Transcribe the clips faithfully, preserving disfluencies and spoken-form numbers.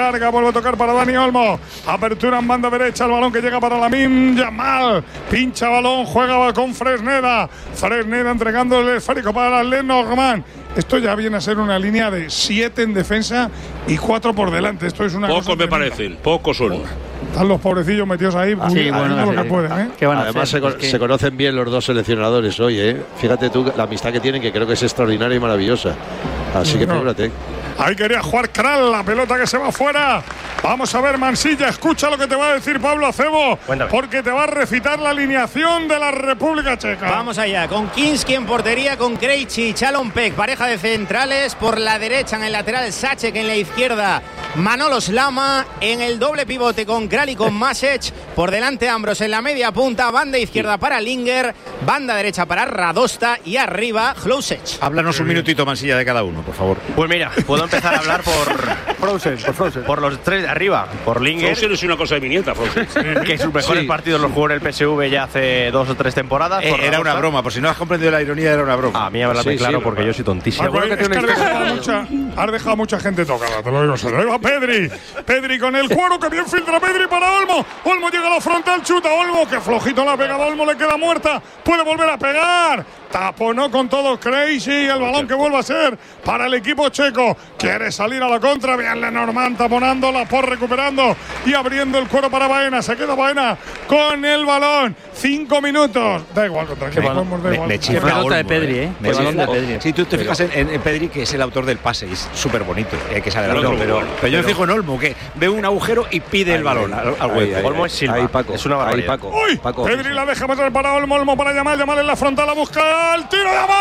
larga, vuelve a tocar para Dani Olmo. Apertura en banda derecha, el balón que llega para Lamine Yamal. Pincha balón, juega con Fresneda. Fresneda entregando el esférico para Lenormand. Esto ya viene a ser una línea de siete en defensa y cuatro por delante. Esto es una Pocos cosa me tremenda. parecen, pocos son. Están los pobrecillos metidos ahí, Ah, sí, bueno, lo sí, que sí. pueden, ¿eh? ¿Qué van a Además hacer? se, con- Es que- se conocen bien los dos seleccionadores hoy, ¿eh? Fíjate tú la amistad que tienen, que creo que es extraordinaria y maravillosa. Así que No. fíjate. Ahí quería jugar Kral, la pelota que se va fuera. Vamos a ver, Mansilla, escucha lo que te va a decir Pablo Acebo, Cuéntame. porque te va a recitar la alineación de la República Checa. Vamos allá, con Kinski en portería, con Krejci, Chalon-Pek, pareja de centrales, por la derecha en el lateral Sacek, en la izquierda Manolo Slama, en el doble pivote con Kral y con Masech, por delante Ambros en la media punta, banda izquierda para Linger, banda derecha para Radosta y arriba Hlousech. Háblanos un minutito, Mansilla, de cada uno, por favor. Pues mira, puedo empezar a hablar por Frozen, por Frozen. por los tres de arriba, por Linger, Frozen es una cosa de vinieta, Frozen. que sus mejores Sí. partidos los jugó en el P S V ya hace dos o tres temporadas. Eh, por era una Radosta. broma, por si no has comprendido la ironía, era una broma. A mí hablarme Sí, sí, claro sí, porque claro. yo soy tontísimo. Paco, Seguro que es que tiene has una dejado, mucha, has dejado mucha gente tocada, te lo digo. Se lo digo a Pedri. Pedri con el cuero, que bien filtra Pedri para Olmo. Olmo llega a la frontal, chuta Olmo, que flojito la ha pegado Olmo, le queda muerta. Puede volver a pegar. Taponó con todo Crazy. El balón que vuelve a ser para el equipo checo. Quiere salir a la contra. Bien Lenormand taponando, la por recuperando y abriendo el cuero para Baena. Se queda Baena con el balón. Cinco minutos. Da igual, contra quién balón. jugamos, da Me, igual. me Qué chifla pelota Olmo, de Pedri, ¿eh? Me Qué balón de chifla. Pedri. Si tú te fijas en, en- en Pedri, que es el autor del pase, y es súper bonito, eh, que sale del Pero, balón, pero, pero- pero yo me fijo en Olmo, que ve un agujero y pide el balón al, al Ahí, hueco. ahí, Olmo ahí. es Silva. Ahí, Paco. Es una Ahí, barbaridad. Paco. Uy, Paco. Pedri la deja pasar para Olmo, Olmo para Yamal, Yamal en la frontal, la busca el tiro de Yamal.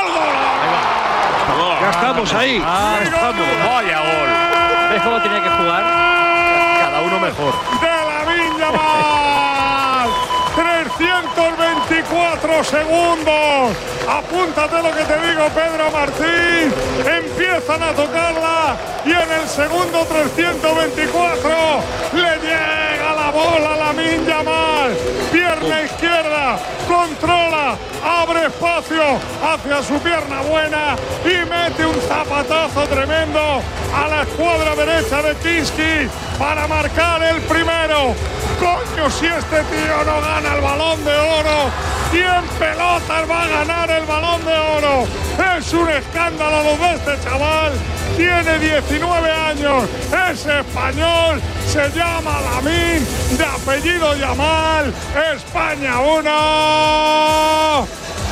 ¡Gol! Ya estamos ahí. Ah, Vaya gol. ¿Ves cómo tenía que jugar? Cada uno mejor. De Lamine Yamal. trescientos veinticuatro segundos. Apúntate lo que te digo, Pedro Martín. Empiezan a tocarla y en el segundo trescientos veinticuatro le llega la bola a Lamine Yamal. Pierna izquierda, controla, abre espacio hacia su pierna buena y mete un zapatazo tremendo a la escuadra derecha de Kinski para marcar el primero. Coño, si este tío no gana el Balón de Oro, ¿quién pelotas va a ganar el Balón de Oro? Es un escándalo lo de este chaval. Tiene diecinueve años, es español, se llama Lamine, de apellido Yamal. España uno.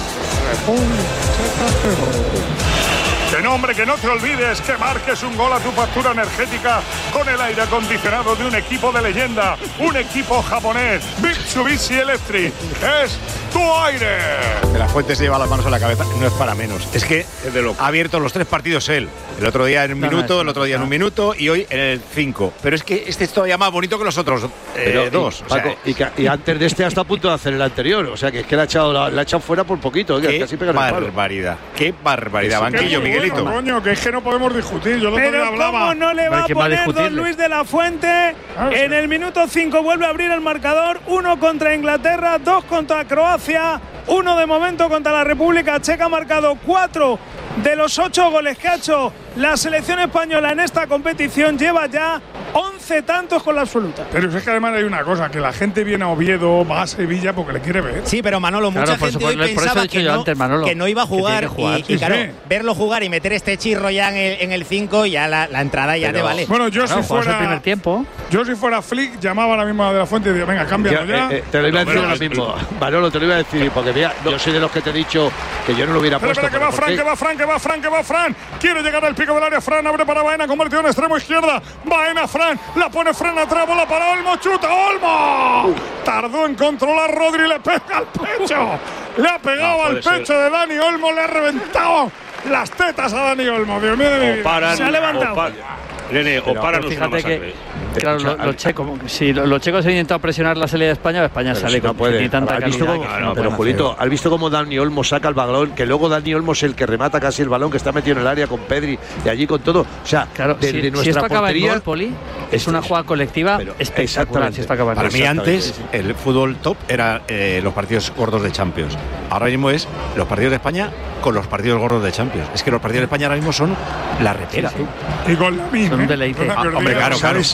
Que nombre, que no te olvides que marques un gol a tu factura energética con el aire acondicionado de un equipo de leyenda, un equipo japonés, Mitsubishi Electric. Es tu aire. De la Fuente se lleva las manos a la cabeza, no es para menos. Es que Es de loco. ha abierto los tres partidos él. El otro día en un No, no, minuto, es el otro día en un minuto y hoy en el cinco. Pero es que este es todavía más bonito que los otros eh, Pero, dos. Y, O sea, Paco, y, que- y antes de este hasta a punto de hacer el anterior. O sea, que es que la ha echado, la, la ha echado fuera por poquito. Que qué casi pega en el palo. barbaridad. Qué barbaridad. Sí, Banquillo, Qué Miguelito. bueno, coño, que es que no podemos discutir. Yo el otro día Pero hablaba. cómo no le va a ¿Quién va a poner don discutirle? Luis de la Fuente. Ah, sí. En el minuto cinco vuelve a abrir el marcador. Uno contra Inglaterra, dos contra Croacia, uno de momento contra la República Checa. Ha marcado cuatro de los ocho goles que ha hecho la selección española en esta competición. Lleva ya once tantos con la absoluta. Pero es que además hay una cosa, que la gente viene a Oviedo, va a Sevilla porque le quiere ver. Sí, pero Manolo, Claro, mucha por gente eso- hoy por eso he pensaba dicho que yo no, antes, Manolo, que no iba a que tiene jugar que jugar, y, sí, y claro, sí. verlo jugar y meter este chirro ya en el en el cinco, ya la, la entrada ya Pero- te vale. Bueno, yo Claro, si juegas el fuera primer tiempo. yo si fuera Flick, llamaba ahora mismo a De la Fuente y decía, venga, cámbialo Ya, ya. eh, eh, te lo iba a decir Pero, ahora pero, mismo. Manolo, te lo iba a decir. Porque mira, yo soy de los que te he dicho que yo no lo hubiera Espera, puesto. espera, que va pero Fran, ¿por que qué? va Fran, que va Fran, que va Fran. Quiere llegar al pico del área. Fran abre para Baena, convertido en extremo izquierda. Baena, Fran, la pone Fran atrás, bola para Olmo, chuta, Olmo. Tardó en controlar Rodri, le pega al pecho. Le ha pegado No, al puede ser. pecho de Dani Olmo, le ha reventado las tetas a Dani Olmo. Dios mío de mi O vida. paran, Se ha levantado. o pa- Nene, o paran Pero o es una fíjate masacre. que, claro, lo- los checos, si lo- los checos han intentado presionar la salida de España, España Pero sale si no con puede. tiene tanta ¿Has visto calidad cómo- que no pero pueden Julito, hacer. ¿has visto cómo Dani Olmo saca el balón? Que luego Dani Olmo es el que remata casi el balón, que está metido en el área con Pedri y allí con todo. O sea, Claro, desde si, si nuestra esto acaba en portería. gol, Poli, es Esto una es- jugada colectiva pero- espectacular. exactamente. Si esto acaba en Para gol. mí Exactamente, antes sí, el fútbol top era eh, los partidos gordos de Champions. Ahora mismo es los partidos de España con los partidos gordos de Champions. Es que los partidos de España ahora mismo son la repera. Y con Lamine. Son un ¿eh? deleite. Perdona que Ah, os hombre, diga. claro, claro. ¿Sabes?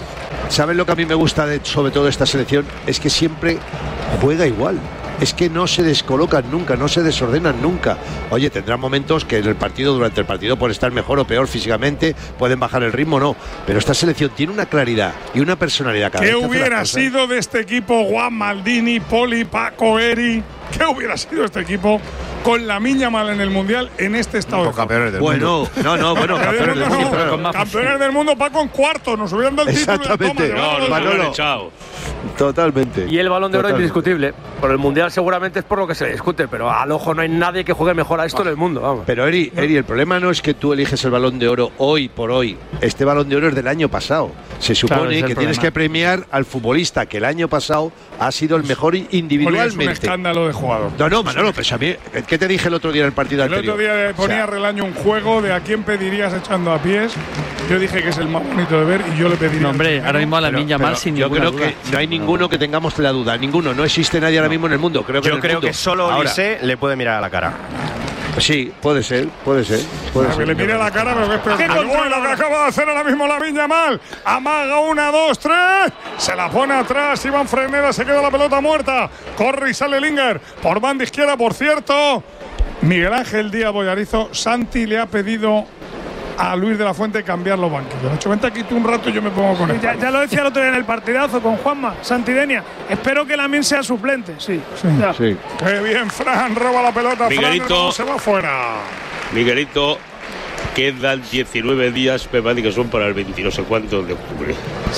¿sabes lo que a mí me gusta de, sobre todo de esta selección? Es que siempre juega igual. Es que no se descolocan nunca, no se desordenan nunca. Oye, tendrán momentos que en el partido, durante el partido, por estar mejor o peor físicamente, pueden bajar el ritmo, no. Pero esta selección tiene una claridad y una personalidad cada ¿Qué vez que hace hubiera las cosas. sido de este equipo Juan Maldini, Poli, Paco, Eri? ¿Qué hubiera sido este equipo con la miña mal en el Mundial en este estado de campeones del bueno, mundo? no, no, bueno, campeones del mundo. pero con más Campeones del mundo, Paco en cuarto, nos hubieran dado el título. Exactamente. Toma, No, no, llévalo. no, no, chao. Totalmente. Y el Balón de Oro es Totalmente. indiscutible. Por el Mundial seguramente es por lo que se discute, pero al ojo no hay nadie que juegue mejor a esto en el mundo, vamos. Pero Eri, Eri, el problema no es que tú eliges el Balón de Oro hoy por hoy. Este Balón de Oro es del año pasado. Se Claro, supone ese es que el tienes problema. que premiar al futbolista que el año pasado ha sido el mejor Poli, es un individualmente. escándalo de jugador. No, no, Manolo, pues a mí, ¿qué te dije el otro día en el partido El anterior? otro día ponía O sea, Relaño un juego de a quién pedirías echando a pies. Yo dije que es el más bonito de ver y yo le pediría. No, hombre, el ahora mismo a la pero- miña pero mal sin yo ninguna creo duda. que no hay ninguno que tengamos la duda, ninguno, no existe nadie ahora mismo en el mundo. Creo que en Yo el creo mundo. que solo Ahora, Olise le puede mirar a la cara. Sí, puede ser, puede ser. Puede Que ser. le mire la cara, pero que es peor. ¿Qué que el control gol, lo que ahora? acaba de hacer ahora mismo la Viña Mal. Amaga una, dos, tres. Se la pone atrás. Iván Freneda se queda la pelota muerta. Corre y sale Linger. Por banda izquierda, por cierto. Miguel Ángel Díaz Boyarizo. Santi le ha pedido a Luis de la Fuente cambiar los banquillos. Le ha dicho, vente aquí tú un rato y yo me pongo con él. Ya, ya lo decía el otro día en el partidazo con Juanma Santidenia. Espero que Lamine sea suplente. Sí. Ya. Sí. Qué bien, Fran. Roba la pelota. Miguelito. Fran, no se va fuera. Miguelito, quedan diecinueve días, me parece que son para el veinte no sé cuánto de octubre.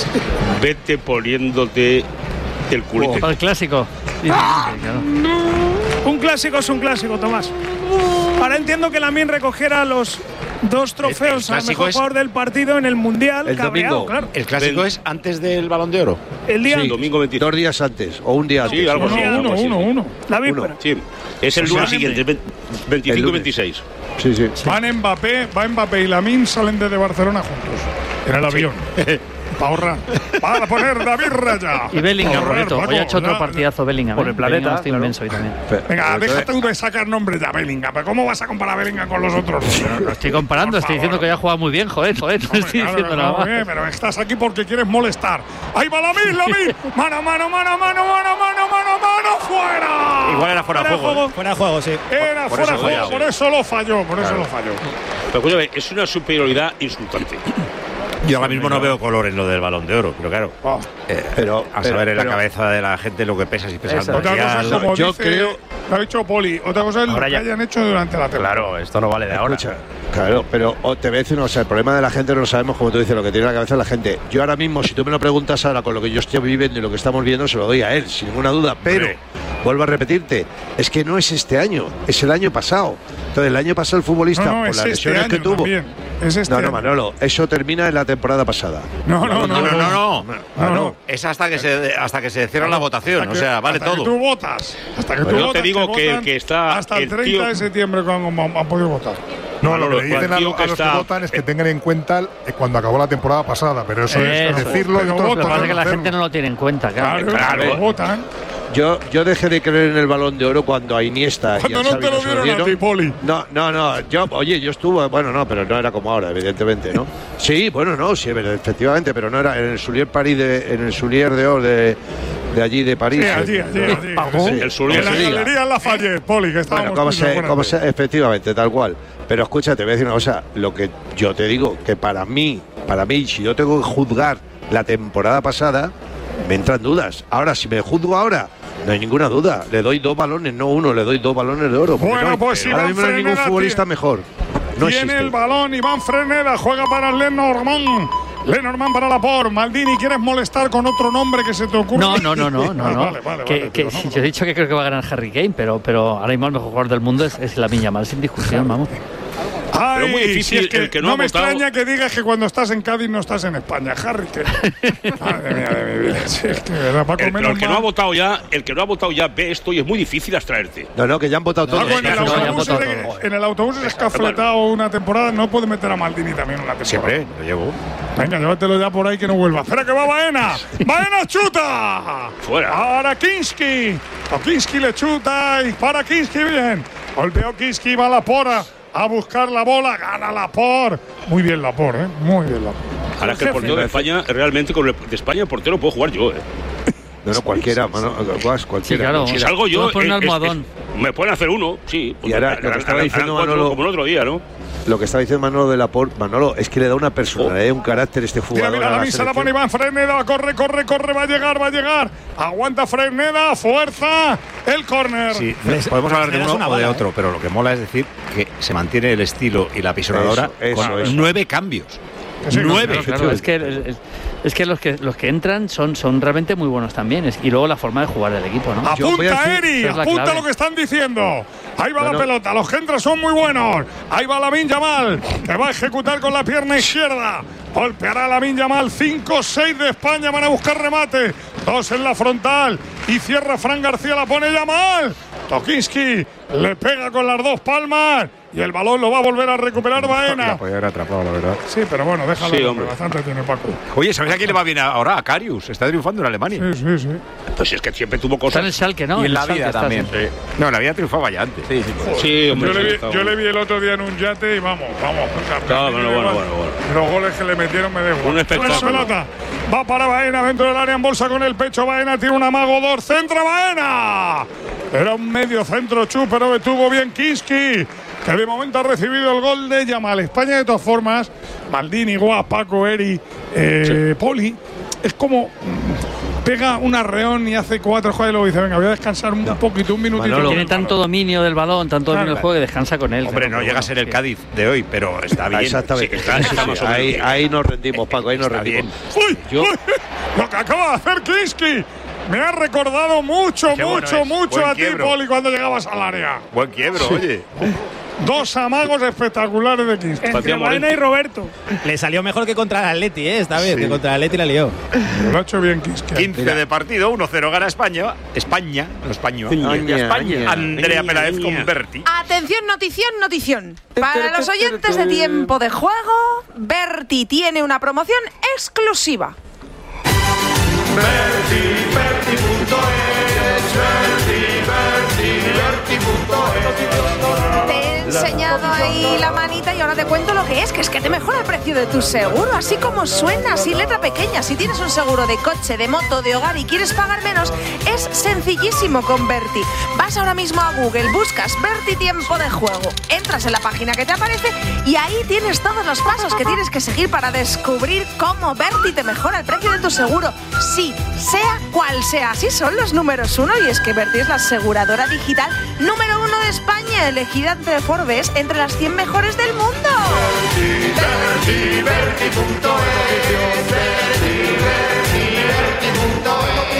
Vete poniéndote el culito. Para el clásico. Sí, claro. Un clásico es un clásico, Tomás. Ahora entiendo que Lamine recogiera los dos trofeos El- el al mejor clásico jugador del partido en el Mundial. El cabreado, domingo. claro. ¿El clásico Ven. es antes del Balón de Oro? El día Sí. Domingo veintidós. Dos días antes o un día antes. Sí, algo así. Uno, algo uno, así. uno, uno. la víspera. Sí, es el O sea, lunes siguiente, ve- el veinticinco y lunes. veintiséis. Sí, sí. Van Mbappé, va Mbappé y Lamine salen desde Barcelona juntos. En el avión. Para ahorrar. Para poner David Raya. Y Bellingham, Ahorrar, bonito. Paco, Hoy ha hecho otro ya. partidazo Bellingham. Por ¿eh? el planeta, Bellingham está claro. inmenso hoy también. Venga, Pero déjate entonces- tú de sacar nombres ya, Bellingham. ¿Pero cómo vas a comparar a Bellingham con los otros? Lo estoy comparando, estoy diciendo que ya ha jugado muy bien, joder, joder, no Hombre, estoy claro diciendo que nada no, más. bien, pero estás aquí porque quieres molestar. Ahí va Lamine, Lamine. Mano, mano, mano, mano, mano, mano, mano, mano, fuera. Igual era fuera de juego. ¿eh? Fuera de juego, sí. Era por fuera eso de juego, falló. por eso lo falló, por eso lo falló. Pero escúchame, es una superioridad insultante. Yo ahora mismo no veo color en lo del Balón de Oro, pero claro, Oh. eh, Pero, a pero- saber en la pero- cabeza de la gente lo que pesa si pesa el Eso. Otra cosa es mundial. como Yo dice, creo- lo ha dicho Poli, otra cosa es lo Ahora que ya- hayan hecho durante la temporada. Claro, esto no vale de ahora. Escucha, claro, pero o te voy a decir una cosa, el problema de la gente no lo sabemos, como tú dices, lo que tiene en la cabeza la gente. Yo ahora mismo, si tú me lo preguntas ahora con lo que yo estoy viviendo y lo que estamos viendo, se lo doy a él, sin ninguna duda. Pero, Hombre. vuelvo a repetirte, es que no es este año, es el año pasado. Entonces, el año pasado el futbolista, No, no, por es las este lesiones año que tuvo. también. Es este no, no, año. Manolo, eso termina en la temporada pasada. No, no, no, No, no, no, no. No, no. Es hasta que se hasta que se cierra la votación, Hasta o que- sea, vale hasta que todo. tú votas. Hasta que tú Pero yo votas. te digo que el votan que está- Hasta el el treinta tío- de septiembre, cuando han, han podido votar. No, Manolo, lo que le dicen a, el tío lo- a que los que está- votan es que tengan en cuenta eh, cuando acabó la temporada pasada, pero eso es Eso. decirlo y Pero otros votan. Lo que pasa es que la hacerlo. gente no lo tiene en cuenta, claro. Claro, claro. pero votan. Yo, yo dejé de creer en el Balón de Oro cuando a Iniesta y Cuando a no Xavi te lo se dieron a ti, Poli. No, no, no. Yo, oye, yo estuve, bueno, no, pero no era como ahora, evidentemente, ¿no? Sí, bueno, no, sí, efectivamente, pero no era en el Soulier París de, en el Soulier de Or de, de allí de París. Sí, allí, allí, allí. Sí. El Soulier. En la se diga. galería Lafayette, Poli, que estábamos Bueno, como tú, se, acuérdate. como se- efectivamente, tal cual. Pero escucha, te voy a decir una cosa. Lo que yo te digo, que para mí, para mí, si yo tengo que juzgar la temporada pasada, me entran dudas. Ahora, si me juzgo ahora, no hay ninguna duda. Le doy dos balones, no uno, le doy dos balones de oro. porque Bueno, no hay- pues ahora Iván mismo no hay ningún Freneda futbolista tiene- mejor. No Tiene existe. el balón Iván Freneda, juega para Lenormand. Lenormand para Laporte. Maldini, ¿quieres molestar con otro nombre que se te ocurra? No, no, no, no, no. Ah, no. Vale, vale, que, vale, que pero no, si no. yo he dicho que creo que va a ganar Harry Kane, pero, pero ahora mismo el mejor jugador del mundo es, es la Miña Mal, sin discusión, vamos. Ay, Pero muy difícil, si es que el que no no ha me votado- extraña que digas que cuando estás en Cádiz no estás en España, Harry. Que... Madre mía de mi vida. Sí, es que, ¿verdad, Paco? El, pero Menos el que no mal. ha votado ya, el que no ha votado ya ve esto y es muy difícil abstraerte. No, no, que ya han votado todos. Paco, en, el no, ya han autobús, votado ese- todo. en el autobús es escafletado una temporada, no puede meter a Maldini también una temporada. Siempre, lo llevo. Venga, llévatelo ya por ahí que no vuelva. Espera que va Baena. Baena chuta. Fuera. Para Kinski. Kinski le chuta y para Kinski bien. Golpeó Kinski, va la pora a buscar la bola. Gana la por. Muy bien la por, ¿eh? Muy bien la por. Ahora es que el portero de España, realmente con el de España, el portero puedo jugar yo, ¿eh? No, no, cualquiera, mano, cualquiera. Sí, claro. Si salgo yo, por un es, almohadón. es, es, me pueden hacer uno, sí. Y ahora, lo que estaba diciendo Manolo, como el otro día, ¿no? Lo que estaba diciendo Manolo de Laporte, Manolo, es que le da una personalidad, oh. un carácter este jugador. Mira, mira, la, la misa la pone Iván Fresneda, corre, corre, corre, va a llegar, va a llegar. Aguanta Fresneda, fuerza, el córner. Sí, podemos hablar de uno o de otro, ¿eh? Pero lo que mola es decir que se mantiene el estilo y la pisonadora eso, eso, con eso. nueve cambios. Sí, nueve. Claro, claro, es que es, es que los que los que entran son son realmente muy buenos también, es, y luego la forma de jugar del equipo, ¿no? Apunta Eri, apunta lo que están diciendo. Ahí va bueno. la pelota, los que entran son muy buenos. Ahí va Lamine Yamal, que va a ejecutar con la pierna izquierda. Golpeará Lamine Yamal, cinco seis de España, van a buscar remate. Dos en la frontal y cierra Fran García, la pone Yamal. Tokinski le pega con las dos palmas y el balón lo va a volver a recuperar Baena. La podía haber atrapado, la verdad. Sí, pero bueno, déjalo, sí, hombre. Bastante tiene Paco. Oye, ¿sabes a quién le va bien ahora? A Karius, está triunfando en Alemania. Sí, sí, sí. Pues es que siempre tuvo cosas. Está en el Schalke, ¿no? Y en la Schalke vida también. Sí. No, en la vida triunfaba ya antes. Sí, sí. sí hombre, yo, le vi, sí, yo le vi el otro día en un yate y vamos, vamos. No, bueno, bueno, bueno, bueno. Los goles que le metieron me dejo. Un espectáculo. Va para Baena dentro del área en bolsa con el pecho. Baena tiene un amago, dos, centra Baena. Era un medio centro chu, pero estuvo bien Kinski, que de momento ha recibido el gol de Yamal. España, de todas formas, Maldini, Guas, Paco, Eri, eh, sí. Poli, es como pega un arreón y hace cuatro jugadas y luego dice, venga, voy a descansar un no. poquito, un minutito. Manolo, tiene tanto dominio del balón, tanto dominio claro. del juego, que descansa con él. Hombre, no llega a ser el Cádiz de hoy, pero está bien. Exactamente. Sí, está, está sí, sí, ahí, ahí nos rendimos, Paco, ahí nos está rendimos. Bien. ¡Uy! Yo, uy, lo que acaba de hacer Kinski me ha recordado mucho, Qué mucho, bueno mucho Buen a quiebro. ti, Poli, cuando llegabas al área. Buen quiebro, sí. oye. Dos amagos espectaculares de Kinski. Entre Baena y Roberto. Le salió mejor que contra el Atleti, ¿eh? Esta vez, sí. que contra el Atleti la lió. Lo ha hecho bien Kinski. quince Mira. de partido, uno cero gana España. España, no España. España. España. Andrea Peláez con Berti. Atención, notición, notición. Para los oyentes de Tiempo de Juego, Berti tiene una promoción exclusiva. Berti, Berti punto es, Berti, Berti, Berti punto es. Te he enseñado ahí la manita y ahora te cuento lo que es, que es que te mejora el precio de tu seguro, así como suena, así letra pequeña. Si tienes un seguro de coche, de moto, de hogar y quieres pagar menos, es sencillísimo con Berti. Vas ahora mismo a Google, buscas Berti Tiempo de Juego, entras en la página que te aparece y ahí tienes todos los pasos que tienes que seguir para descubrir cómo Berti te mejora el precio de tu seguro. Sí, sea cual sea, así son los números uno, y es que Berti es la aseguradora digital número uno de España, elegida entre Forbes entre las cien mejores del mundo. Berti, Berti, Berti punto es, Berti, Berti, Berti punto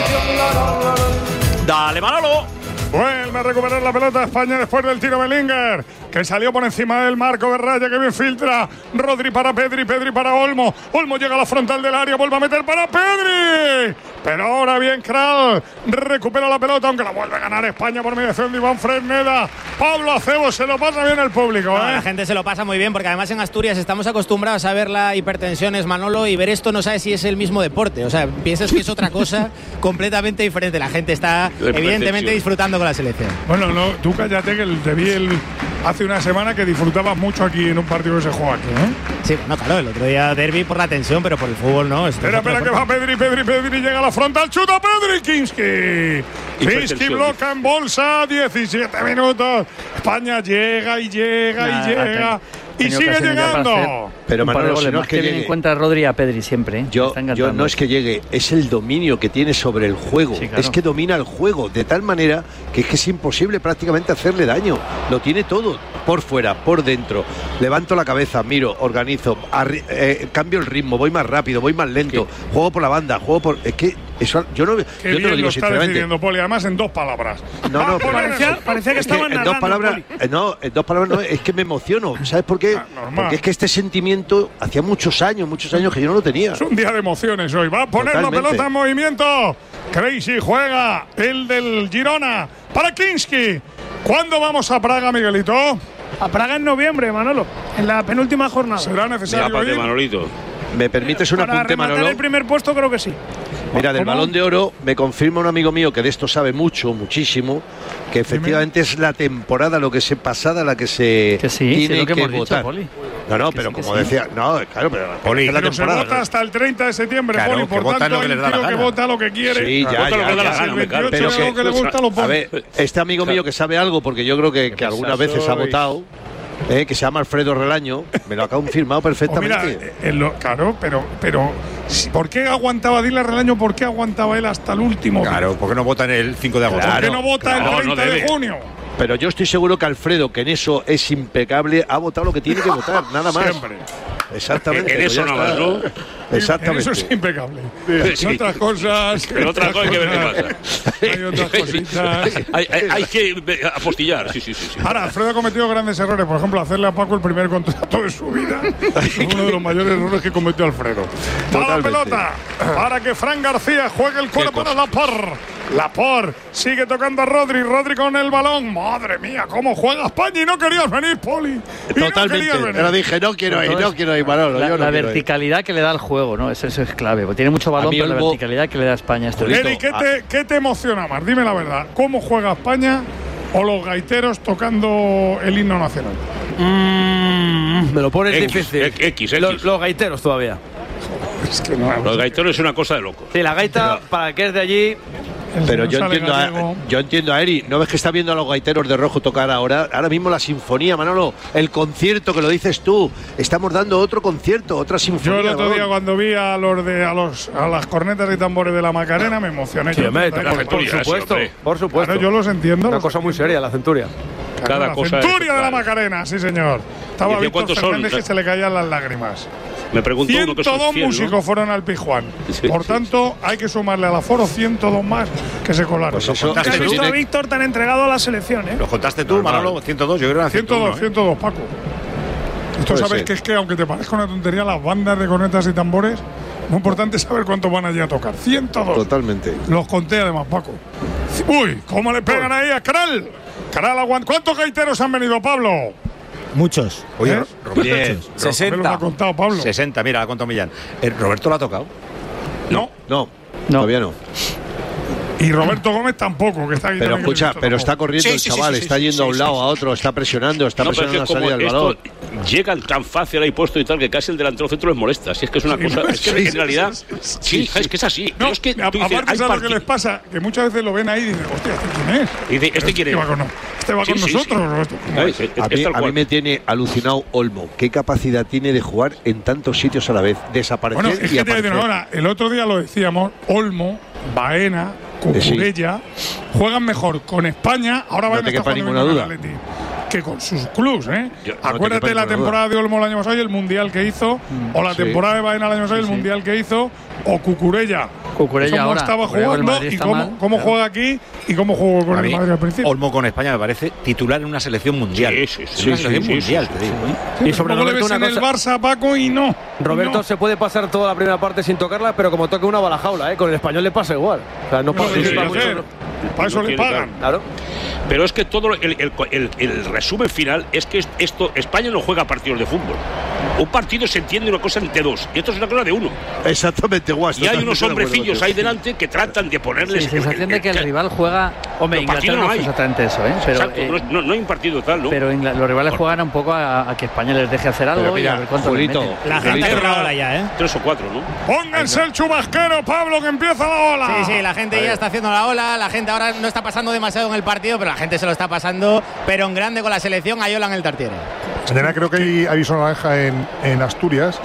es. Dale, Manolo. Vuelve a recuperar la pelota España después del tiro Bellinger, que salió por encima del marco de raya, que bien filtra. Rodri para Pedri, Pedri para Olmo. Olmo llega a la frontal del área, vuelve a meter para Pedri. Pero ahora bien Kral recupera la pelota, aunque la vuelve a ganar España por mediación de Iván Fresneda. Pablo Acebo, se lo pasa bien el público, ¿eh? No, la gente se lo pasa muy bien, porque además en Asturias estamos acostumbrados a ver la hipertensión, es Manolo, y ver esto no sabes si es el mismo deporte. O sea, piensas que es otra cosa completamente diferente. La gente está evidentemente disfrutando con la selección. Bueno, no, tú cállate, que te vi el, hace una semana que disfrutabas mucho aquí en un partido que se juega aquí, ¿eh? Sí, bueno, claro, el otro día derbi por la tensión, pero por el fútbol no. Espera, espera, que va Pedri, Pedri, Pedri, llega a la frontal, chuta Pedri, Kinski. Kinski bloca en bolsa, diecisiete minutos. España llega y llega nah, y llega. Y sigue llegando. Pero Manolo, si no es que llegue, en cuenta a Rodri y a Pedri siempre, ¿eh? Yo, yo no es que llegue, es el dominio que tiene sobre el juego. Sí, claro. Es que domina el juego de tal manera que es que es imposible prácticamente hacerle daño. Lo tiene todo, por fuera, por dentro. Levanto la cabeza, miro, organizo, arri- eh, cambio el ritmo, voy más rápido, voy más lento, ¿qué? Juego por la banda, juego por... Es que eso yo no, yo te lo digo lo está sinceramente. Poli, además en dos palabras. No, no, pero parecía, parecía que estaban en dos palabras, eh, no, en dos palabras no, es que me emociono. ¿Sabes por qué? Ah, porque es que este sentimiento hacía muchos años, muchos años que yo no lo tenía. Es un día de emociones hoy. Va a poner Totalmente. la pelota en movimiento. Crazy juega el del Girona para Kinski. ¿Cuándo vamos a Praga, Miguelito? A Praga en noviembre, Manolo, en la penúltima jornada. ¿Será necesario ir? Manolito. ¿Me permites un Para apunte, Manolo? el primer puesto creo que sí. Mira, del ¿Cómo? Balón de Oro me confirma un amigo mío que de esto sabe mucho, muchísimo, que efectivamente es la temporada lo que se pasada la que se que sí, tiene sí, lo que, que hemos votar. Dicho, Poli. No, no, Que pero sí, que como sí. decía, no, claro, pero, Poli, es la Pero se temporada. vota hasta el treinta de septiembre, Claro, Poli, que por votan tanto lo que hay les un da la tío que gana. vota lo que quiere. Sí, ya, Vota lo ya, que le da la ya. Si el gana, me veintiocho Pero es algo que- que le gusta, lo A pone. ver, este amigo mío que sabe algo, porque yo creo que, que algunas pesado veces ha sois. votado, eh, que se llama Alfredo Relaño, me lo ha confirmado Pues mira, perfectamente. eh, en lo- claro, pero, pero si- ¿por qué aguantaba, dile a Relaño, por qué aguantaba él hasta el último día? Claro, ¿por qué no votan el cinco de agosto? ¿Por qué claro, no vota claro, el no treinta de debe. junio? Pero yo estoy seguro que Alfredo, que en eso es impecable, ha votado lo que tiene que votar, nada más. Siempre. Exactamente. En pues eso ya nada está. más, ¿no? Exactamente. Eso es impecable. Sí. En otras cosas. En otras cosas hay que ver qué pasa. Hay otras cositas. hay, hay- hay que ve- apostillar, sí, sí, sí. sí. Ahora, Alfredo ha cometido grandes errores. Por ejemplo, hacerle a Paco el primer contrato de su vida. Es uno de los mayores errores que cometió Alfredo. A la Totalmente. pelota. Para que Fran García juegue el cuero para Laporte. Laporte sigue tocando a Rodri. Rodri con el balón. Madre mía, cómo juega España. Y no querías venir, Poli. Y no Totalmente. querías venir. Pero dije, no quiero ir, Entonces, no quiero ir, Manolo. La, yo no la quiero ir. verticalidad que le da al juego, ¿no? Eso, eso es clave. Porque tiene mucho balón, A mí pero la Olmo- verticalidad que le da a España este Julito, Eddie, ¿qué te, ¿qué te emociona más? Dime la verdad. ¿Cómo juega España o los gaiteros tocando el himno nacional? Mm, me lo pones X, difícil. X, X. Los, los gaiteros todavía. Es que no. Los gaiteros es una cosa de loco. Sí, la gaita, para el que es de allí. El Pero señor yo sale entiendo, a, gallego. yo entiendo a Eri. ¿No ves que está viendo a los gaiteros de rojo tocar ahora? Ahora mismo la sinfonía, Manolo. El concierto que lo dices tú. Estamos dando otro concierto, otra sinfonía. Yo el otro balón. día cuando vi a los de a los a las cornetas y tambores de la Macarena me emocioné. Sí, Yo hombre, también, por, por- por Centuria, supuesto. sí, hombre. Por supuesto. Claro, yo los entiendo. Una los cosa muy entiendo. seria, la centuria. Cada la cosa es- centuria de la claro. Macarena, sí señor. Estaba ¿Y de Víctor cuántos son? Fernández que se le caían las lágrimas. Me preguntó uno que son ciento dos cien, ¿no? músicos fueron al Pijuán. Sí, Por sí, tanto, hay que sumarle al aforo ciento dos más que se colaron. Pues eso- ¿Has contaste visto tú. a a Víctor tan entregado a la selección, ¿eh? ¿Lo contaste tú, Manolo? ciento dos, yo creo que eran ciento dos, ciento uno, ¿eh? ciento dos, Paco. Esto Puede sabes ser. que es que, aunque te parezca una tontería, las bandas de cornetas y tambores, muy importante es saber cuántos van allí a tocar. ciento dos. Totalmente. Los conté además, Paco. Uy, ¿cómo le pegan ahí a Kral? Kral aguanta. ¿Cuántos gaiteros han venido, Pablo? Muchos. Oye, ¿Eh? Roberto, Bien. Me los ha sesenta. contado Pablo. sesenta, mira, la contó Millán. Eh, ¿Roberto lo ha tocado? No. No, No. todavía no. Y Roberto Gómez tampoco, que está aquí. Pero también, que escucha, le he visto pero está tampoco. corriendo Sí, el sí, sí, chaval, sí, está sí, yendo sí, a un sí, lado, sí. a otro, está presionando, está No, pero es presionando que la como salida del esto balón. llegan tan fácil ahí puesto y tal que casi el delantero centro les molesta. Si es que es una cosa. Es que sí, en realidad. sí, Sí, es que es así. No, Pero es que a- tú dices, aparte, hay ¿sabes lo que parti- les pasa? Que muchas veces lo ven ahí y dicen, hostia, ¿este quién es? Y dice, ¿este quién es? va con, este va Sí, con sí, sí. nosotros. ¿o esto cómo Ay, es? es- A es mí, tal a mí cual. me tiene alucinado Olmo. ¿Qué capacidad tiene de jugar en tantos sitios a la vez? Desaparecer Bueno, es y que te voy a decir aparecer. ahora, el otro día lo decíamos, Olmo, Baena, Cucurella, juegan mejor con España, ahora No Baena te está quepa jugando ninguna bien con duda. el Atleti, que con sus clubs, ¿eh? Yo- no te Acuérdate quepa de la ninguna temporada de Olmo el año pasado y el Mundial que hizo, o la Sí. temporada de Baena el año pasado y el Mundial que hizo, o Cucurella. Cucurella Cómo ahora. estaba Cucurella con el jugando Madrid y está cómo, mal, cómo claro. juega aquí y cómo jugó con A el mí, Madrid al principio. Olmo con España me parece titular en una selección mundial. Sí, sí, sí. En una Sí, selección sí, sí, mundial, sí, te sí. digo. ¿eh? Sí, Y sobre luego le Roberto ves una en cosa. el Barça, Paco, y no. Roberto no. se puede pasar toda la primera parte sin tocarla, pero como toque una bala jaula, ¿eh? Con el español le pasa igual. O sea, no No, participa sí, mucho. hacer. Para eso No le tiene pagan. Claro. Pero es que todo el, el- el- el resumen final es que esto España no juega partidos de fútbol. Un partido se entiende una cosa de dos y esto es una cosa de uno. Exactamente, guas. Y hay unos totalmente de acuerdo hombrecillos contigo. ahí delante que tratan de ponerles. Sí, sensación de que el rival juega. Hombre, Los partidos Inglaterra no no fue hay. exactamente eso, ¿eh? Pero, Exacto, eh, no, es- no- no hay un partido tal, ¿no? pero Ingla- los rivales juegan un poco a, a que España les deje hacer algo Pero y a mira, ver cuánto les Julito, meten. La gente Julito. ha cerrado la ya, ¿eh? Tres o cuatro, ¿no? Pónganse el chubasquero, Pablo, que empieza la ola. Sí, sí, la gente ya está haciendo la ola, la gente ahora no está pasando demasiado en el partido, pero la gente se lo está pasando, pero en grande con la selección, Ayola en el Tartiere. Mañana creo que hay aviso naranja en, en Asturias.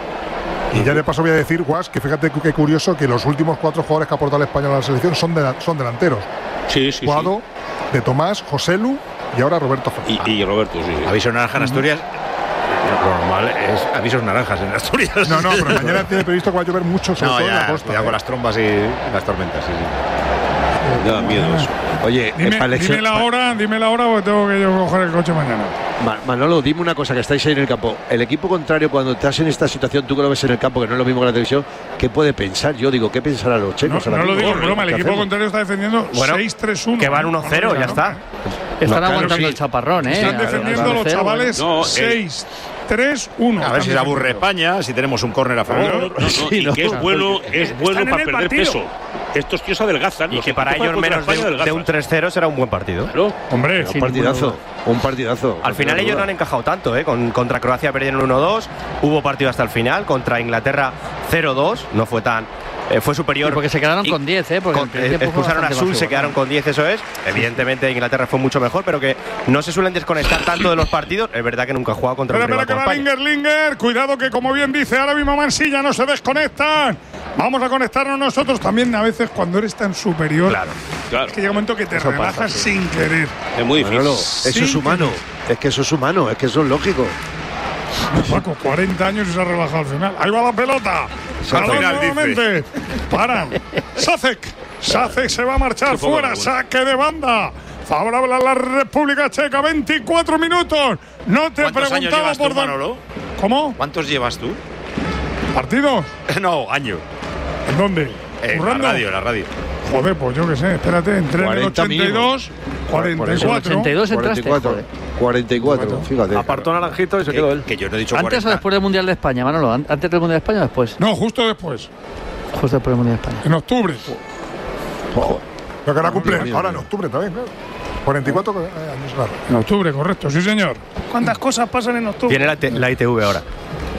Y ya de paso voy a decir, Guas, que fíjate qué curioso que los últimos cuatro jugadores que ha aportado el español a la selección son, de, son delanteros. Sí, sí, Guado, De Tomás, Joselu y ahora Roberto Fernández. sí. Y, y Roberto, sí. sí. Aviso naranja en Asturias. Lo normal es avisos naranjas en Asturias. No, no, pero mañana tiene previsto que va a llover mucho, sobre No, todo en la ya, costa. cuidado ¿eh? con las trombas y las tormentas. Sí, sí. Da miedo eso. Oye, Dime, para el dime ex- la hora, dime la hora porque tengo que yo coger el coche mañana. Ma- Manolo, dime una cosa, que estáis ahí en el campo. El equipo contrario, cuando estás en esta situación, tú que lo ves en el campo, que no es lo mismo que la televisión, ¿qué puede pensar? Yo digo, ¿qué pensarán los No, checos? no ahora lo mismo? digo en broma, el ¿Qué equipo hacemos? contrario está defendiendo Bueno, seis tres uno. que van uno cero, ya está. Están Claro, aguantando sí. el chaparrón, ¿eh? Están Al- al defendiendo los parecer, chavales No, eh. seis tres uno. A ver si se aburre España, si tenemos un córner a No, no, favor. no, no, Sí, y ¿no? que es bueno, es bueno Están en para el perder partido. peso. estos tíos adelgazan. Y que para ellos menos de, un- de un tres cero será un buen partido. Claro. Hombre, un partidazo, un partidazo. Al final ellos no han encajado tanto, ¿eh? Con, contra Croacia perdieron uno dos, hubo partido hasta el final, contra Inglaterra cero dos, no fue tan… Eh, fue superior. Sí, porque se quedaron y con diez, ¿eh? Porque con- el primer eh, tiempo fue expulsaron a bastante Sul, se masivo, quedaron con diez, eso es. Evidentemente Inglaterra fue mucho mejor, pero que no se suelen desconectar tanto de los partidos. Es verdad que nunca ha jugado contra Espera, un espera, rival que como va España. Linger, Linger. Cuidado que, como bien dice ahora mismo Mansilla, no se desconectan. Vamos a conectarnos nosotros también a veces cuando eres tan superior. Claro, claro. Es que llega un momento que te Eso relajas pasa, sí. sin querer. Es muy difícil. Manolo, eso Sí, es humano. Es que eso es humano, es que eso es lógico. Paco, cuarenta años y se ha relajado al final. Ahí va la pelota. Balón final, dice. nuevamente. Paran. Sacek. Sacek se va a marchar Qué poco fuera. vergüenza. Saque de banda. Favorable a la República Checa. veinticuatro minutos. No te he ¿Cuántos años preguntado llevas por tú, dónde. Manolo? ¿Cómo? ¿Cuántos llevas tú? ¿Partidos? No, años. ¿En dónde? Eh, en la ¿Currando? radio, en la radio. Joder, pues yo qué sé. Espérate, entré en el cuarenta ochenta y dos, cuarenta y En el cuatro. ochenta y dos entraste, cuarenta y cuatro. joder. cuarenta y cuatro, fíjate. Apartó Naranjito y se quedó él. Que yo no he dicho ¿Antes o cuarenta. después del Mundial de España, Manolo? ¿An- ¿Antes del Mundial de España o después? No, justo después. Justo después del Mundial de España. En octubre. Lo que ahora cumple Dios ahora en mío. octubre también, claro. cuarenta y cuatro años, claro. En octubre, correcto, sí, señor. ¿Cuántas cosas pasan en octubre? Tiene la, te- la I T V ahora.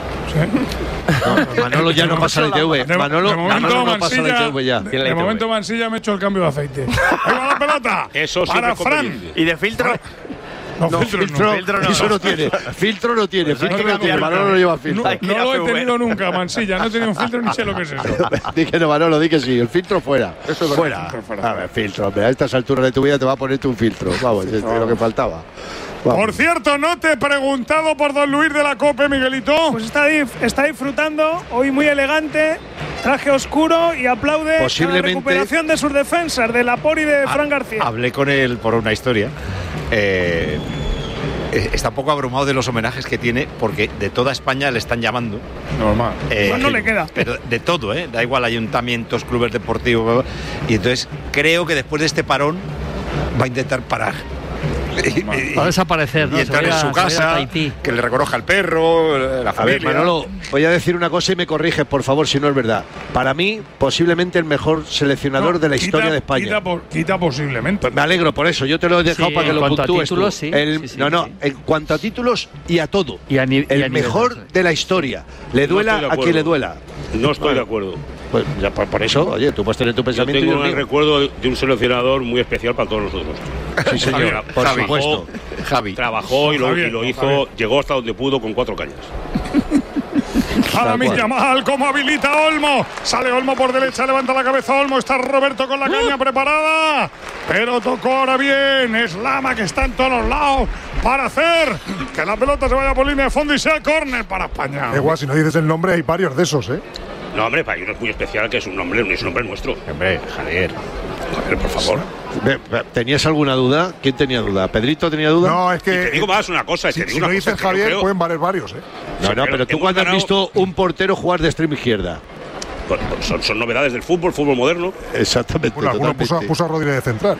Manolo ya no pasa la I T V. De- Manolo, de momento, Manolo no pasa la Mansilla- I T V ya. De, Tiene la de I T V. momento, Mansilla me ha hecho el cambio de aceite. Ahí va la pelota. Eso siempre para es Fran. conveniente. ¿Y de filtro? No, No, filtro, filtro, no. filtro no. eso no tiene. Filtro no tiene. Filtro hay no que tiene. cambiarlo. Manolo no lleva No, filtro. Hay que ir a no lo he F V. tenido nunca, Mansilla. No he tenido un filtro ni sé lo que es eso. Di que no, Manolo, di que sí. El filtro fuera. Eso es fuera. Filtro fuera. A ver, filtro, hombre. A estas alturas de tu vida te va a ponerte un filtro. Vamos, es lo que faltaba. Vamos. Por cierto, no te he preguntado por don Luis de la Cope, Miguelito. Pues está, dif- está disfrutando, hoy muy elegante, traje oscuro y aplaude Posiblemente- la recuperación de sus defensas, de Lapor y de Fran García. Hablé con él por una historia. Eh, eh, está un poco abrumado de los homenajes que tiene porque de toda España le están llamando. Normal. Eh, Pues no le queda. Pero de todo, ¿eh? Da igual, ayuntamientos, clubes deportivos. Y entonces creo que después de este parón va a intentar parar. Y, y- Va a desaparecer, ¿no? y Se entrar va a en ir a- su se va a ir a casa, Tahití. que le reconozca el perro, la A familia. ver, Manolo, voy a decir una cosa y me corriges, por favor, si no es verdad. Para mí, posiblemente el mejor seleccionador No, de la quita- historia de España. Quita, por- quita posiblemente. Pues me alegro por eso, yo te lo he dejado Sí, para que en lo cuanto a puntúes tú. títulos, sí. El- Sí, sí, no, no, sí. en cuanto a títulos y a todo. Y a ni- y a el nivel, mejor eso es. de la historia. Le No duela estoy de a quien le acuerdo. duela. No estoy de acuerdo. Pues ya por, por eso, oye, tú puedes tener tu Yo pensamiento y tengo el un mío. recuerdo de un seleccionador muy especial para todos nosotros. Sí, señor, Javier, por Javi. supuesto. Javi. Trabajó y lo, Javier, y lo don hizo, Javier. llegó hasta donde pudo con cuatro cañas. Ahora Tal cual. Yamal, como habilita Olmo. Sale Olmo por derecha, levanta la cabeza Olmo. Está Roberto con la caña preparada. Pero tocó ahora bien. Es Lama que está en todos los lados para hacer que la pelota se vaya por línea de fondo y sea córner para España. Da igual, si no dices el nombre, hay varios de esos, ¿eh? No, hombre, para uno es muy especial, que es un nombre, no es un nombre nuestro. Hombre, Javier. Joder, por favor. Ve- ve- ¿Tenías alguna duda? ¿Quién tenía duda? ¿Pedrito tenía duda? No, es Y te que. digo más una cosa, Si, te digo si una no cosa dices que yo Javier, creo- pueden valer varios, ¿eh? no, no, pero pero tú hemos cuando has ganado- visto un portero jugar de extremo izquierda. Pues, pues, son, son novedades del fútbol, fútbol moderno. Exactamente. Bueno, alguno puso, totalmente. puso a Rodríguez de central.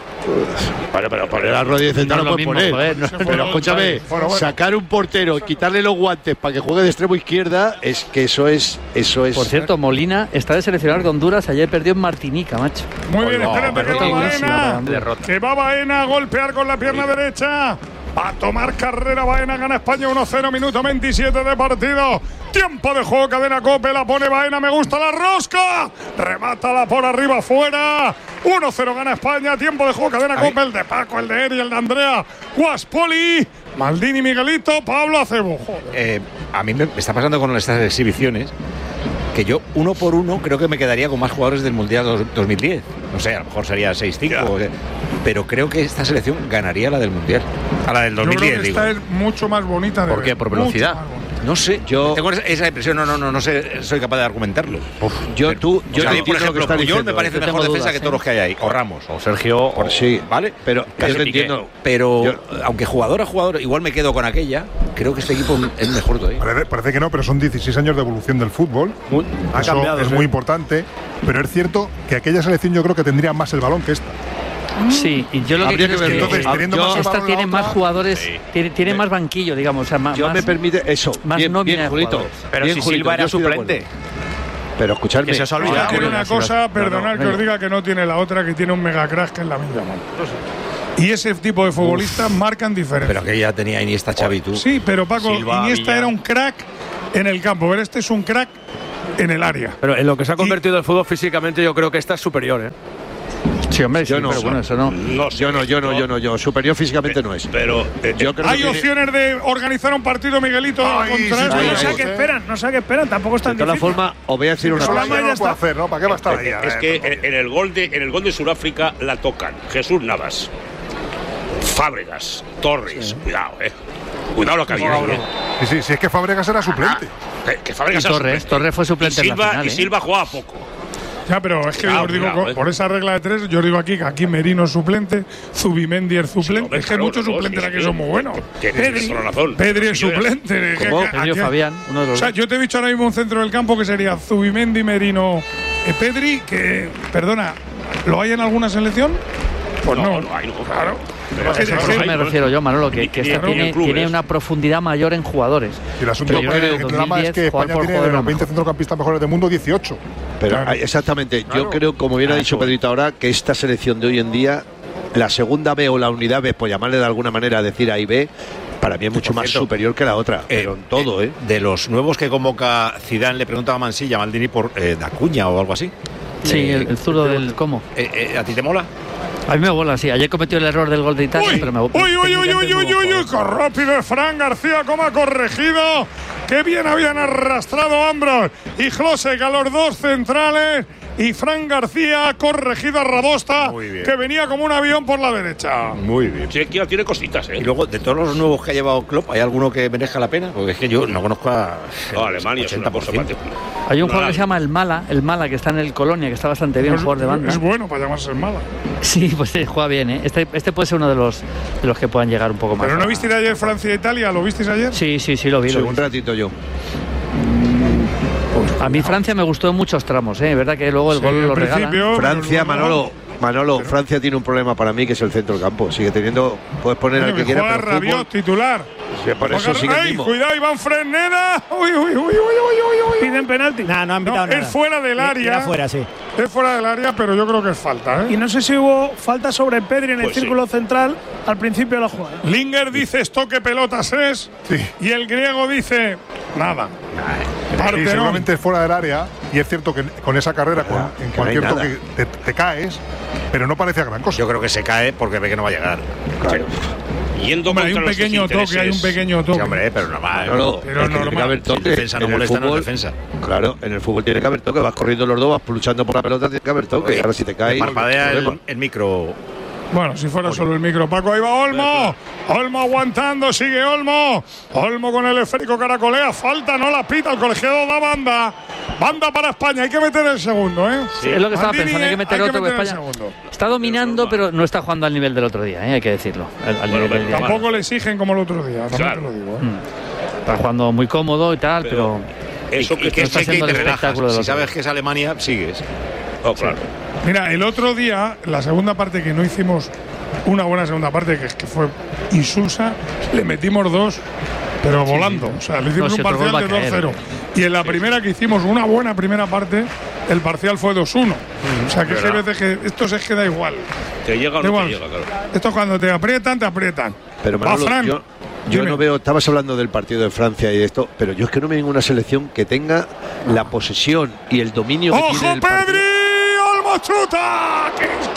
Vale, pero poner la rodilla central No no es lo puedes mismo, poner. joder, no- pero Bueno, escúchame, bueno, bueno. sacar un portero y quitarle los guantes para que juegue de extremo izquierda, es que eso es. Eso es Por cierto, Molina está de seleccionador de Honduras. Ayer perdió en Martinica, macho. Muy bien, no, espérate que derrota va durísima para Baena. Honduras. Que va Baena a golpear con la pierna derecha. Va a tomar carrera Baena, gana España uno cero, minuto veintisiete de partido. Tiempo de juego, cadena Cope, la pone Baena, me gusta la rosca. Remátala por arriba, fuera. uno cero gana España, tiempo de juego, cadena Cope, el de Paco, el de Eri, el de Andrea. Guaspoli, Maldini, Miguelito, Pablo Acebo. Joder. Eh, a mí me me está pasando con estas exhibiciones que yo, uno por uno, creo que me quedaría con más jugadores del Mundial dos- dos mil diez. No sé, a lo mejor sería seis cinco. Ya. o sea, pero creo que esta selección ganaría la del Mundial. A la del Yo creo dos mil diez, que digo. esta es mucho más bonita de ¿Por qué? ver, ¿Por mucho velocidad? más bonita. No sé, Yo- tengo esa- esa impresión, no, no, no, no sé, soy capaz de argumentarlo. Yo, Pero- tú, o yo sea, a te mí, por entiendo lo que ejemplo, estás Puyol diciendo. me parece Yo mejor tengo defensa dudas, que ¿eh? todos los que hay ahí. O Ramos, o Sergio, o, Sí, ¿vale? pero Casi yo te Piqué. entiendo. Pero, Yo- aunque jugador a jugador, igual me quedo con aquella, creo que este equipo es mejor todavía. Parece, parece que no, pero son dieciséis años de evolución del fútbol. Muy- ha Eso cambiado. es sí. muy importante. Pero es cierto que aquella selección yo creo que tendría más el balón que esta. Sí, y yo lo que Habría creo que es que verlo. Entonces, eh, teniendo yo- más el esta balón tiene la más otra- jugadores, tiene, tiene más banquillo, digamos. O sea, más, Yo me más- permite eso. más bien, nómina bien, de Julito. jugadores. Pero Bien, si Julito, Silva yo era estoy de acuerdo. suplente. Pero escuchadme. Que se os ha olvidado. Tiene una cosa, no, perdonad no, que os no. diga que no tiene la otra, que tiene un mega crack que es la misma. Y ese tipo de futbolistas marcan diferencia. Pero que ya tenía Iniesta, Xavi, tú. Sí, pero Paco, Silva, Iniesta Villa. era un crack en el campo, pero este es un crack en el área. Pero en lo que se ha convertido el fútbol físicamente, yo creo que esta es superior, ¿eh? Sí, hombre, sí, Yo no, pero bueno, eso no. No sé, Yo no, yo no, yo no, yo. Superior físicamente no es. Pero eh, Yo creo Hay que tiene- opciones de organizar un partido, Miguelito, Ay, contra sí, esto. sí, No sí, sé sí. qué esperan, no sé qué esperan, tampoco es De tan todas difícil. formas, os voy a decir una Eso cosa. ya no lo puede hacer, ¿no? ¿Para qué va a estar ahí? es que en, en el gol de en el gol de Sudáfrica la tocan Jesús Navas, Fábregas, Torres. Cuidado, eh. Cuidado lo que había ahí, eh. Sí, sí, sí, es que Fábregas era suplente. Que, que Fábregas Y era Torres, suplente. Torres fue suplente y en la Silva, final, y ¿eh? Silva jugaba poco. Ya, pero es que Cuidado, yo os digo, cuidado, co- eh. por esa regla de tres, yo os digo aquí que aquí Merino es suplente, Zubimendi es suplente. hombre, es que hay claro, muchos los dos, suplentes sí, aquí sí. son muy buenos. Que- que tienes toda la razón. Pedri es Sí, yo- suplente. que- ¿Cómo? que- Pedri o aquí- Fabián, uno de los O sea, dos. yo te he dicho ahora mismo un centro del campo que sería Zubimendi, Merino, eh, Pedri, que, perdona, ¿lo hay en alguna selección? Pues no, No, no hay, no. claro. Pero Es que- eso A es eso que- me refiero yo, Manolo, que, que Ni- esta ni en tiene, clubes. tiene una profundidad mayor en jugadores. Y el asunto Pero yo que creo que el en drama es que 2010 jugar España por tiene de jugadores los veinte mejor. centrocampistas mejores del mundo dieciocho. Pero Claro. ah, exactamente, Claro. yo creo, como bien ha Ah, dicho eso Pedrito ahora, que esta selección de hoy en día, la segunda B o la unidad B, por llamarle de alguna manera, decir A y B, para mí es mucho más cierto, superior que la otra. Pero en todo, ¿eh? De los nuevos que convoca Zidane, le preguntaba a Mansilla, a Maldini, por eh, Dacuña o algo así. Sí, Eh, el, el zurdo del cómo. eh, eh, ¿A ti te mola? A mí me bola, sí. Ayer cometió el error del gol de Italia, Uy, pero me uy, uy, uy, uy, uy, uy, uy, uy, qué rápido es Fran García, cómo ha corregido. Qué bien habían arrastrado Ambros y Josek a los dos centrales. Y Fran García ha corregido a Radosta, Muy bien. que venía como un avión por la derecha. Muy bien. Chequia tiene cositas, Y eh. luego, de todos los nuevos que ha llevado Klopp, ¿hay alguno que merezca la pena? Porque es que yo no conozco a. No, Alemania es una cosa ochenta por ciento. particular. Hay un No, jugador que no. se llama el Mala, el Mala, que está en el Colonia, que está bastante bien, un Es, jugador de banda. es bueno para llamarse el mala. Sí, pues eh, juega bien, ¿eh? Este, este puede ser uno de los, de los que puedan llegar un poco más. Pero no a- visteis ayer Francia e Italia, ¿lo visteis ayer? Sí, sí, sí, lo vi. Sí, Lo vi. un ratito yo. A mí Francia me gustó en muchos tramos, ¿eh? Es verdad que luego el Sí, gol al lo regala. principio, Francia, pero luego- Manolo, Manolo, Francia tiene un problema para mí que es el centro del campo. Sigue teniendo, puedes poner al Bueno, que que quiera, juega pero fútbol, Rabiot, titular. sí, por eso Juega- sigue el ¡Ay, mismo. cuidado, Iván Fresneda! ¡Uy, uy, uy, uy, uy, uy, uy, uy! Piden penalti. Nah, no han No, pitado nada. es fuera del área. Era fuera, sí. Es fuera del área, pero yo creo que es falta, Y ¿eh? no sé si hubo falta sobre Pedri en el Pues sí. círculo central al principio de la jugada. Linger dice esto que pelotas es. Sí. Y el griego dice nada. Y Partenón. seguramente es fuera del área. Y es cierto que con esa carrera, con, Nada, en que no hay cualquier nada. toque, te, te caes, pero no parecía gran cosa. Yo creo que se cae porque ve que no va a llegar. Claro. Yendo Hombre, hay contra un nuestros pequeño toque, hay un intereses. pequeño toque. Sí, hombre, pero no va. Manolo, Pero es que tiene normal. que haber toque. Si el defensa no En el molesta, no es fútbol, defensa. Claro, en el fútbol tiene que haber toque. Vas corriendo los dos, vas luchando por la pelota, tiene que haber toque. Ahora si te caes, Parpadea problema. el, el micro. Bueno, si fuera solo el micro, Paco, ahí va Olmo. Olmo aguantando, sigue Olmo. Olmo con el esférico caracolea. Falta, no la pita. El colegiado da banda. Banda para España. Hay que meter el segundo, ¿eh? Sí, es lo que estaba Maldini, pensando, hay que meter hay otro meter que el España segundo. está dominando, pero no está jugando al nivel del otro día, ¿eh? Hay que decirlo. Al, al nivel del día. Tampoco le exigen como el otro día. También Claro. te lo digo, ¿eh? Mm. Está jugando muy cómodo y tal, pero, Eso y que, que no está cheque y siendo te el relajas. espectáculo del Si otro sabes día. que es Alemania, sigues. Oh, claro. Mira, el otro día, la segunda parte que no hicimos una buena segunda parte, que, que fue insulsa, le metimos dos, pero volando. O sea, le hicimos No, si un otro gol parcial de va a dos caer. cero. Y en la primera que hicimos una buena primera parte, el parcial fue dos uno. O sea, que hay veces que esto se queda igual. Te llega o Da no igual. te llega, claro. Esto cuando te aprietan, te aprietan. Pero Va, Manolo, Fran. yo, yo Dime. no veo, estabas hablando del partido de Francia y de esto, pero yo es que no veo ninguna selección que tenga la posesión y el dominio que ¡Ojo, tiene el partido. Pedri! ¡Olmo chuta! ¡Que es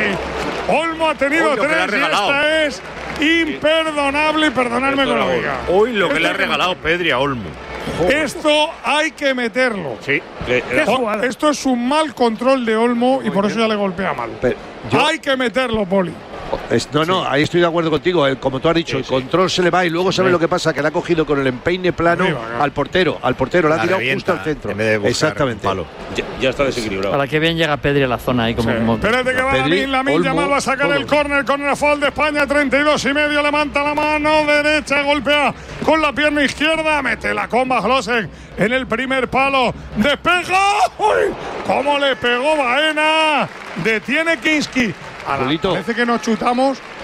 que Olmo ha tenido Uy, lo que le ha tres y regalado. esta es imperdonable y perdonadme que lo diga. Uy, lo que Esto le ha hay que regalado Pedri a Olmo. Esto hay que meterlo. Sí. Eh, ¿Qué eh, O- jugada? Esto es un mal control de Olmo y por eso ya le golpea mal. Pero yo- Hay que meterlo, Poli. Es- no, no, ahí estoy de acuerdo contigo. El- como tú has dicho, Sí, el sí. control se le va y luego ¿sabes lo que pasa? Que le ha cogido con el empeine plano Arriba, claro. al portero. Al portero, le ha La tirado revienta, justo al centro. en vez de buscar Exactamente. un palo. ya, ya está desequilibrado. para que bien llega Pedri a la zona ahí como, como- Espérate que va Pedri, Lamin, Lamin Olmo, Yamal va a sacar todo. el córner, córner a favor de España, treinta y dos y medio, levanta la mano derecha, golpea con la pierna izquierda, mete la comba Hlosek en el primer palo, despeja, ¡uy! ¿Cómo le pegó Baena? Detiene Kinski. A la- Julito. Parece que nos chutamos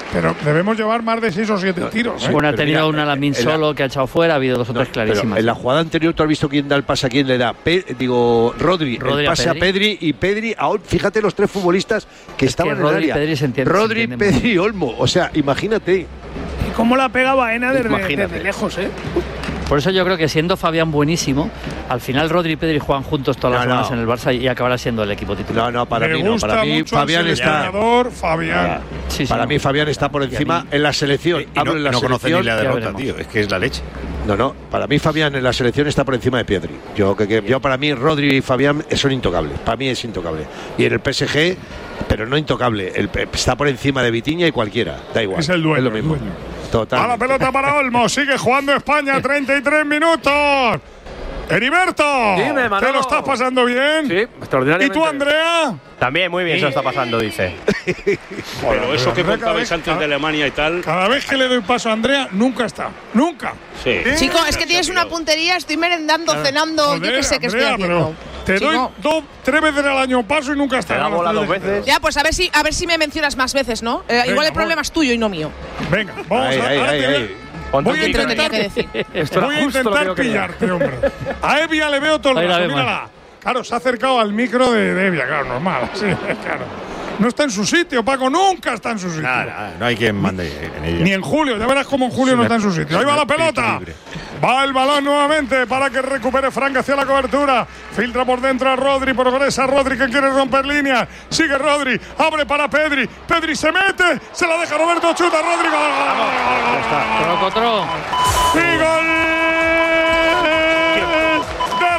pero debemos llevar más de seis o siete tiros. ¿eh? Bueno, ha tenido un Alamín solo que ha echado fuera, ha habido dos o tres clarísimas. En la jugada anterior, ¿tú has visto quién da el pase a quién le da? Pe, digo, Rodri, Rodri el pase a a Pedri. Pedri, y Pedri, a Ol- fíjate los tres futbolistas que Es estaban que en el Rodri y área. Pedri se entiende- Rodri, se entienden Pedri y Olmo. O sea, imagínate. Y cómo la pega Baena desde, Imagínate. desde lejos, ¿eh? Por eso yo creo que siendo Fabián buenísimo, al final Rodri y Pedri juegan juntos todas las No, no. semanas en el Barça y acabará siendo el equipo titular. No, no, para Me mí no. gusta Para mí, mucho Fabián el está. seleccionador, Fabián. Sí, sí. Para mí, Fabián está por encima en la selección. Y no, Hablo en la no conoce selección. ni la ya derrota, veremos. tío. Es que es la leche. No, no. Para mí, Fabián en la selección está por encima de Pedri. Yo, que, que- yo para mí, Rodri y Fabián son intocables. Para mí es intocable. Y en el P S G, pero no intocable. El- está por encima de Vitinha y cualquiera. Da igual. Es el dueño, Es lo mismo. el dueño. Total. A la pelota para Olmo, sigue jugando España, treinta y tres minutos. Heriberto, Dime, ¿te Manolo. lo estás pasando bien? Sí, ¿Y extraordinariamente. tú, Andrea? También muy bien se lo está pasando, dice. Pero eso que Andrea, cada contabais vez- antes de Alemania y tal. Cada vez que le doy paso a Andrea, nunca está. Nunca. Sí. Chico, es que tienes una puntería, estoy merendando, cenando, yo Joder, qué sé qué estoy Andrea, haciendo. pero te doy Chico. dos, tres veces al año paso y nunca está. Te da bola dos veces. Ya, pues a ver si a ver si me mencionas más veces, ¿no? Eh, Venga, igual el vamos. problema es tuyo y no mío. Venga, vamos Ahí, a ahí, ahora ahí, te voy a- ahí. Ponte Voy a un Te lo micro. tenía que decir. Esto era Voy a justo lo que intentar yo quería. pillarte, hombre. A Evia le veo todo el Ahí la rato, vemos. mírala. Claro, se ha acercado al micro de, de Evia, claro, normal. Sí, claro. No está en su sitio, Paco, nunca está en su sitio. Nada, nada, no hay quien mande en ella. Ni en Julio, ya verás cómo en Julio Es no un está en su sitio. es Ahí va un la espíritu pelota. libre. Va el balón nuevamente para que recupere Frank hacia la cobertura. Filtra por dentro a Rodri, progresa Rodri que quiere romper líneas. Sigue Rodri, abre para Pedri. Pedri se mete, se la deja Roberto, chuta Rodri. Gol, gol, gol, gol, gol. Trocotro. ¡Y gol de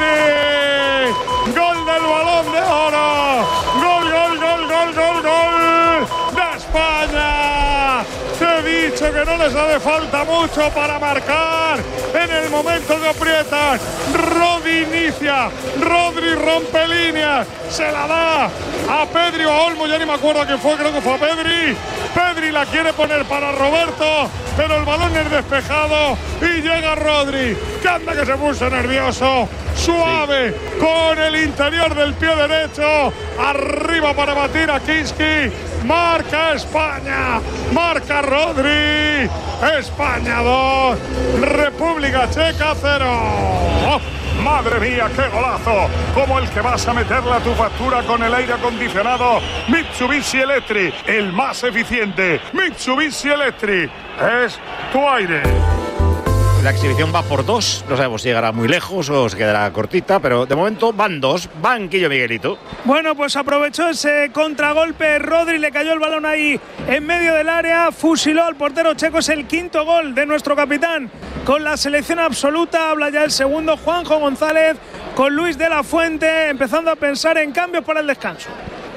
Rodri! ¡Gol del Balón de Oro! ¡Gol, gol, gol, gol, gol, gol de España! Te he dicho que no les hace falta mucho para marcar en el momento que aprietan. Rodri inicia, Rodri rompe líneas, se la da a Pedri o a Olmo, ya ni me acuerdo a quién fue, creo que fue a Pedri. Pedri la quiere poner para Roberto, pero el balón es despejado y llega Rodri, que anda que se puso nervioso, suave, con el interior del pie derecho, arriba para batir a Kinski. Marca España, marca Rodri, España dos, República Checa cero. ¡Oh! Madre mía, qué golazo, como el que vas a meterle a tu factura con el aire acondicionado Mitsubishi Electric, el más eficiente. Mitsubishi Electric es tu aire. La exhibición va por dos. No sabemos si llegará muy lejos o se quedará cortita, pero de momento van dos. Banquillo Miguelito. Bueno, pues aprovechó ese contragolpe Rodri, le cayó el balón ahí en medio del área, fusiló al portero checo, es el quinto gol de nuestro capitán con la selección absoluta. Habla ya el segundo Juanjo González con Luis de la Fuente, empezando a pensar en cambios para el descanso.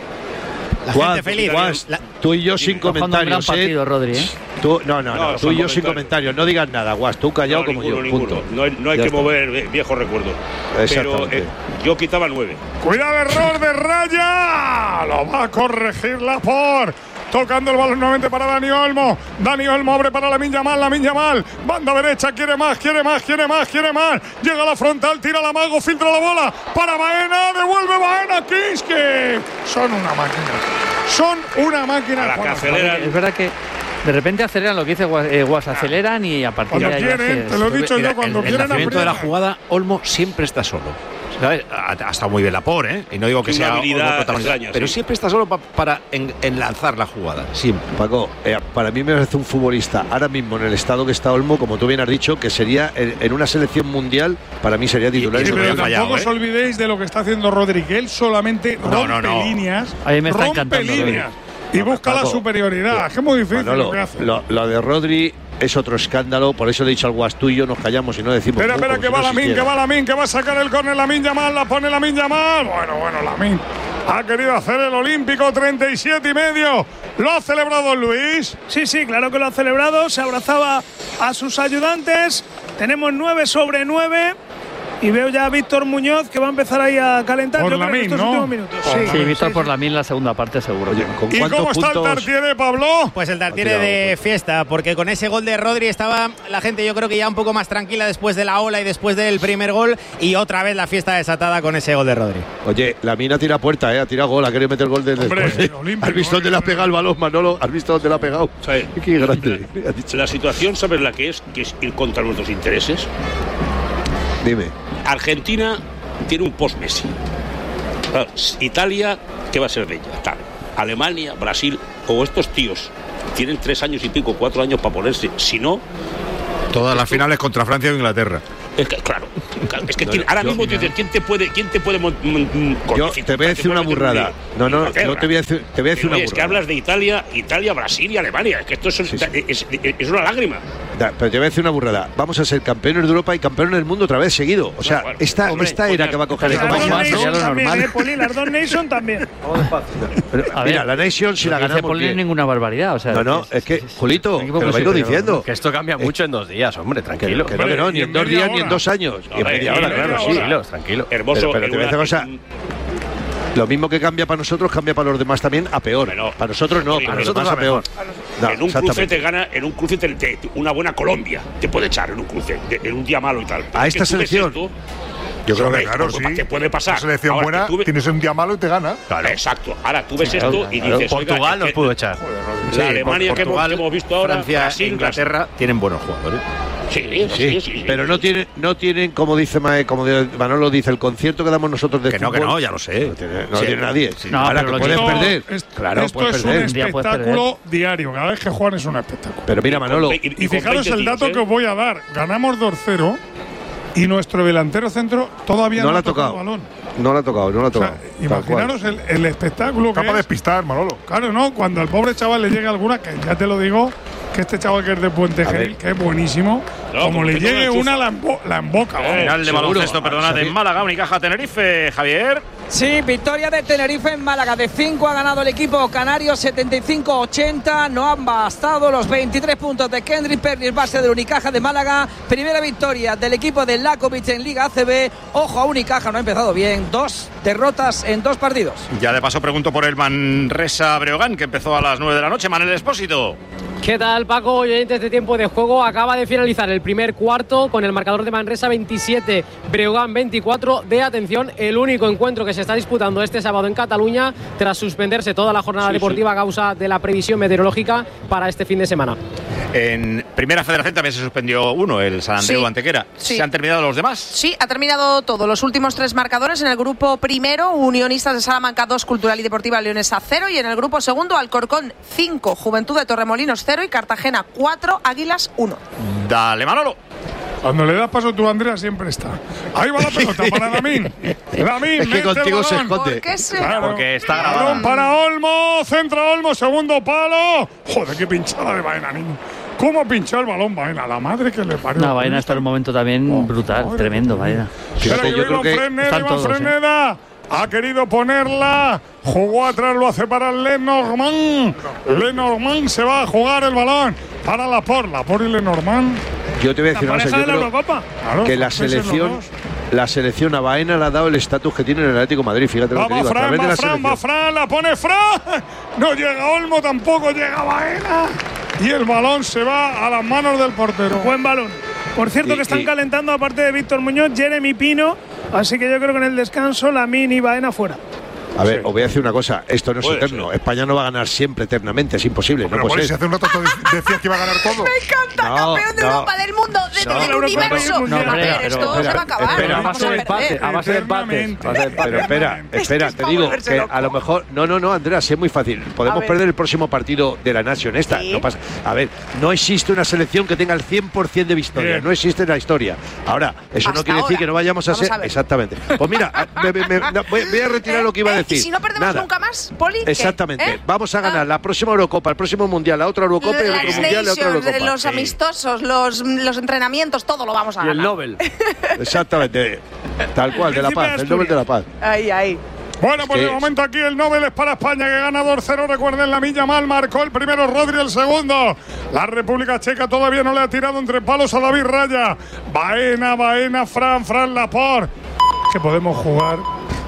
La Guas, gente feliz. Guas, La- tú y yo sin Está jugando un gran comentarios, partido, ¿eh? Rodri, ¿eh? Tú, no, no, no, No, tú y son yo sin comentarios. No digas nada, Guas. Tú callado No, como ninguno, yo. ninguno. Punto. No hay, no hay Ya que está. mover eh, viejos recuerdos. Pero Exactamente. eh, yo quitaba nueve. Cuidado, error de Raya. Lo va a corregir Laporte. Tocando el balón nuevamente para Dani Olmo. Dani Olmo abre para Lamine Yamal. Lamine Yamal. Banda derecha. Quiere más, quiere más, quiere más, quiere más. Llega a la frontal, tira la mago, filtra la bola. Para Baena. Devuelve Baena. Kinski. Son una máquina. Son una máquina. A la Bueno, que aceleran. Es verdad que de repente aceleran lo que dice Guas, eh, Guas, aceleran y a partir Cuando de ahí quieren, haces- te lo he dicho Mira, yo, cuando el, el quieren nacimiento de la aprietan. jugada, Olmo siempre está solo. ¿Sabes? Ha, ha estado muy bien Lapor, ¿eh? Y no digo que Tiene sea una habilidad Olmo protagonista, extraña, pero sí. siempre está solo pa- para en- enlazar la jugada. Siempre. Paco, eh, para mí me parece un futbolista ahora mismo en el estado que está Olmo, como tú bien has dicho, que sería en, en una selección mundial, para mí sería titular. y Sí, eso pero que ha fallado, tampoco ¿eh? os olvidéis de lo que está haciendo Rodri, que él solamente No, rompe no, no. líneas, A mí me está rompe encantando, Rodri. líneas y busca la Paco, superioridad. Es que es muy difícil Manolo, lo que hace. lo, lo de Rodri es otro escándalo, por eso le he dicho al Guas tuyo, nos callamos y no decimos. Espera, no, espera, como que si va no Lamine, que existiera. va Lamine, que va a sacar el córner Lamine Yamal, la pone Lamine Yamal. Bueno, bueno, Lamine ha querido hacer el olímpico, treinta y siete y medio. Lo ha celebrado Luis. Sí, sí, claro que lo ha celebrado, se abrazaba a sus ayudantes. Tenemos nueve sobre nueve. Y veo ya a Víctor Muñoz que va a empezar ahí a calentar. Por yo creo, Lamine, en estos ¿no? últimos minutos. Sí, Sí, Víctor sí, por sí. la mil la segunda parte seguro. Oye, ¿con ¿Y cuántos cómo está puntos? el Tartiere, Pablo? Pues el Tartiere de fiesta, porque con ese gol de Rodri estaba la gente, yo creo que ya un poco más tranquila después de la ola y después del primer gol, y otra vez la fiesta desatada con ese gol de Rodri. Oye, la mina tira puerta, ¿eh? Ha tirado gol, ha querido meter gol desde Hombre, después. el olímpico, ¿Has visto dónde le ha pegado el balón, Manolo? ¿Has visto dónde le ha pegado? Sí. Qué grande. Ha dicho. La situación, ¿sabes la que es? Que es ir contra nuestros intereses. Dime. Argentina tiene un post-Messi. Claro, Italia, ¿qué va a ser de ella? Tal. Alemania, Brasil, o estos tíos tienen tres años y pico, cuatro años para ponerse. Si no, Todas las finales contra Francia o Inglaterra. es que, claro, claro, es que No, tiene- ahora yo- mismo tú dices, ¿quién te puede, quién te puede mon- mon- Yo con- te voy a decir una puede meter burrada. un- No, no, Inglaterra? yo te voy a decir, te voy a decir Pero, una oye, es que burrada. hablas de Italia, Italia, Brasil y Alemania. Es que esto es, Sí, sí. es- es- es una lágrima. Da, pero te voy a decir una burrada. Vamos a ser campeones de Europa y campeones del mundo otra vez seguido. O sea, bueno, esta, hombre, esta pues era ya- que va a coger Las el dos Las Copa. dos sería lo Nations también, normal. eh, Poli, las dos Nations también. Pero, A mira, ver, la Nation si Lo la que dice ganamos Paul no es bien. ninguna barbaridad. O sea, No, no, es que, Julito, un equipo te lo que vengo sí, pero- diciendo. Que esto cambia mucho en dos días, hombre, tranquilo. Que no, que no, ni y en en dos media días ni en hora. dos años. Y en No, media y en hora, media claro, sí. hora. Tranquilo, tranquilo. Hermoso. Pero, pero en te voy a una- decir una cosa. Lo mismo que cambia para nosotros, cambia para los demás también a peor. Bueno, para nosotros no, sí, para para los demás nosotros a peor. No, en un cruce exactamente. te gana, en un cruce te, te- una buena Colombia te puede echar en un cruce, de- en un día malo y tal. Pero A es que esta tú ves selección, esto, Yo creo hombre, que claro, pues, sí. ¿qué puede pasar? Una selección Ahora, buena, que tú ve- tienes un día malo y te gana. Claro, exacto. Ahora tú ves Claro, esto y claro. dices, oiga, Portugal es nos que pudo echar. la Sí, Alemania que hemos, Portugal, que hemos visto ahora, Francia Brasil, e Inglaterra tienen buenos jugadores. Sí, sí, Sí, sí, sí, pero sí. no tienen, no tienen, como dice Mae, como de- Manolo dice, el concierto que damos nosotros de Que no, que fútbol, no, ya lo sé. No tiene, no Sí. tiene nadie. Sí. No, Ahora pero que lo puedes que- perder. Esto, Claro, esto puedes es perder. un Un día puedes espectáculo diario. Cada vez que juegan es un espectáculo. Pero mira, Manolo, Y- Y con fijaros veinte el dato tíos, que ¿eh? os voy a dar. Ganamos dos cero y nuestro delantero centro todavía no no, la ha ha tocado. el balón. No la ha tocado, no la ha O sea, tocado. Tal cual. imaginaros el, el espectáculo que Capaz de es. despistar, Manolo. Claro, ¿no? Cuando al pobre chaval le llegue alguna, que ya te lo digo, que este chaval que es de Puente A ver. Genil, que es buenísimo, No, como como le que no la llegue enchufa. una, la, embo- la emboca. vamos. Final de seguro. baloncesto, perdonad, Ah, en Málaga, Unicaja Tenerife, Javier. Sí, victoria de Tenerife en Málaga. De cinco ha ganado el equipo canario, setenta y cinco ochenta. No han bastado los veintitrés puntos de Kendrick Pernis, base del Unicaja de Málaga. Primera victoria del equipo de Lakovic en Liga A C B. Ojo a Unicaja, no ha empezado bien. Dos derrotas en dos partidos. Ya de paso pregunto por el Manresa Breogán, que empezó a las nueve de la noche. Manel Expósito. ¿Qué tal, Paco? Oyentes de tiempo de juego. Acaba de finalizar el primer cuarto con el marcador de Manresa veintisiete, Breogán veinticuatro. De atención, el único encuentro que se está disputando este sábado en Cataluña tras suspenderse toda la jornada Sí, deportiva a causa de la previsión meteorológica para este fin de semana. En Primera Federación también se suspendió uno, el San Andreu Sí, Antequera. sí. ¿Se han terminado los demás? Sí, ha terminado todo. Los últimos tres marcadores en el grupo primero, Unionistas de Salamanca dos, Cultural y Deportiva Leonesa cero. Y en el grupo segundo, Alcorcón cinco, Juventud de Torremolinos cero y Cartagena cuatro, Águilas uno. Dale, Manolo. Cuando le das paso tú, Andrea, siempre está. Ahí va la pelota para Lamín. Lamín, Es que mete el contigo se balón. esconde. ¿Por qué se- Claro. Porque está Balón grabado. para Olmo, centra Olmo, segundo palo. Joder, qué pinchada de Baena, niño. ¿Cómo pinchó el balón Baena? La madre que le parió. No, Baena está en un momento también Oh, brutal, madre. tremendo, Baena. Espera, Fíjate, que yo Iván creo que Freneda, están Iván todos, ¿eh? Freneda ha querido ponerla, jugó atrás, lo hace para Lenormand. Lenormand se va a jugar el balón para Laporte. Laporte y Lenormand. Yo te voy a La decir una cosa. pareja Yo de la creo Eurocopa. Claro, que la franceses los selección, dos. la selección a Baena le ha dado el estatus que tiene en el Atlético de Madrid. Fíjate lo Va, que te va digo. A Fran, través de va la Fran, va selección. Fran, la pone Fran. No llega Olmo, tampoco llega Baena. Y el balón se va a las manos del portero. Buen balón. Por cierto, Y- que están y- calentando, aparte de Víctor Muñoz, Jeremy Pino. Así que yo creo que en el descanso, Lamine y Baena fuera. A ver, os voy a decir una cosa. Esto no es Puede eterno. España no va a ganar siempre eternamente. Es imposible. Pero no Poli, puede si ser. hace un rato tú decías que iba a ganar todo. Me encanta, No, campeón de no. Europa, del mundo, de- No, del no, universo. no, no, a ver, pero- esto pero- se va a espera, acabar. espera. no vamos a perder. a base de empates. Eternamente. A base de empates. Pero espera, espera, Es que te es digo para volverse que loco. a lo mejor. No, no, no, Andrea, sí es muy fácil. A Podemos ver. perder el próximo partido de la Nation esta. Sí. No pasa. A ver, no existe una selección que tenga el cien por ciento de victoria. Bien. No existe en la historia. Ahora, eso no Hasta quiere decir ahora. que no vayamos a Vamos ser. a ver. Exactamente. Pues mira, a- me- me- me- no, voy, voy a retirar ¿Eh? lo que iba a ¿Eh? decir. ¿Y si no perdemos Nada. nunca más, Poli? ¿qué? Exactamente. ¿Eh? Vamos a ganar Ah. la próxima Eurocopa, el próximo Mundial, la otra Eurocopa y el Las otro Mundial y la otra Nations, Eurocopa. los Sí. amistosos, los, los entrenamientos, todo lo vamos a Y el ganar. Nobel. Exactamente. Tal cual, de la Príncipe paz, de el Nobel de la paz. Ahí, ahí. Bueno, Es pues que de momento aquí el Nobel es para España, que gana dos cero. Recuerden, Lamine Yamal marcó el primero, Rodri el segundo. La República Checa todavía no le ha tirado entre palos a David Raya. Baena, Baena, Fran, Fran Laporte. Que podemos jugar.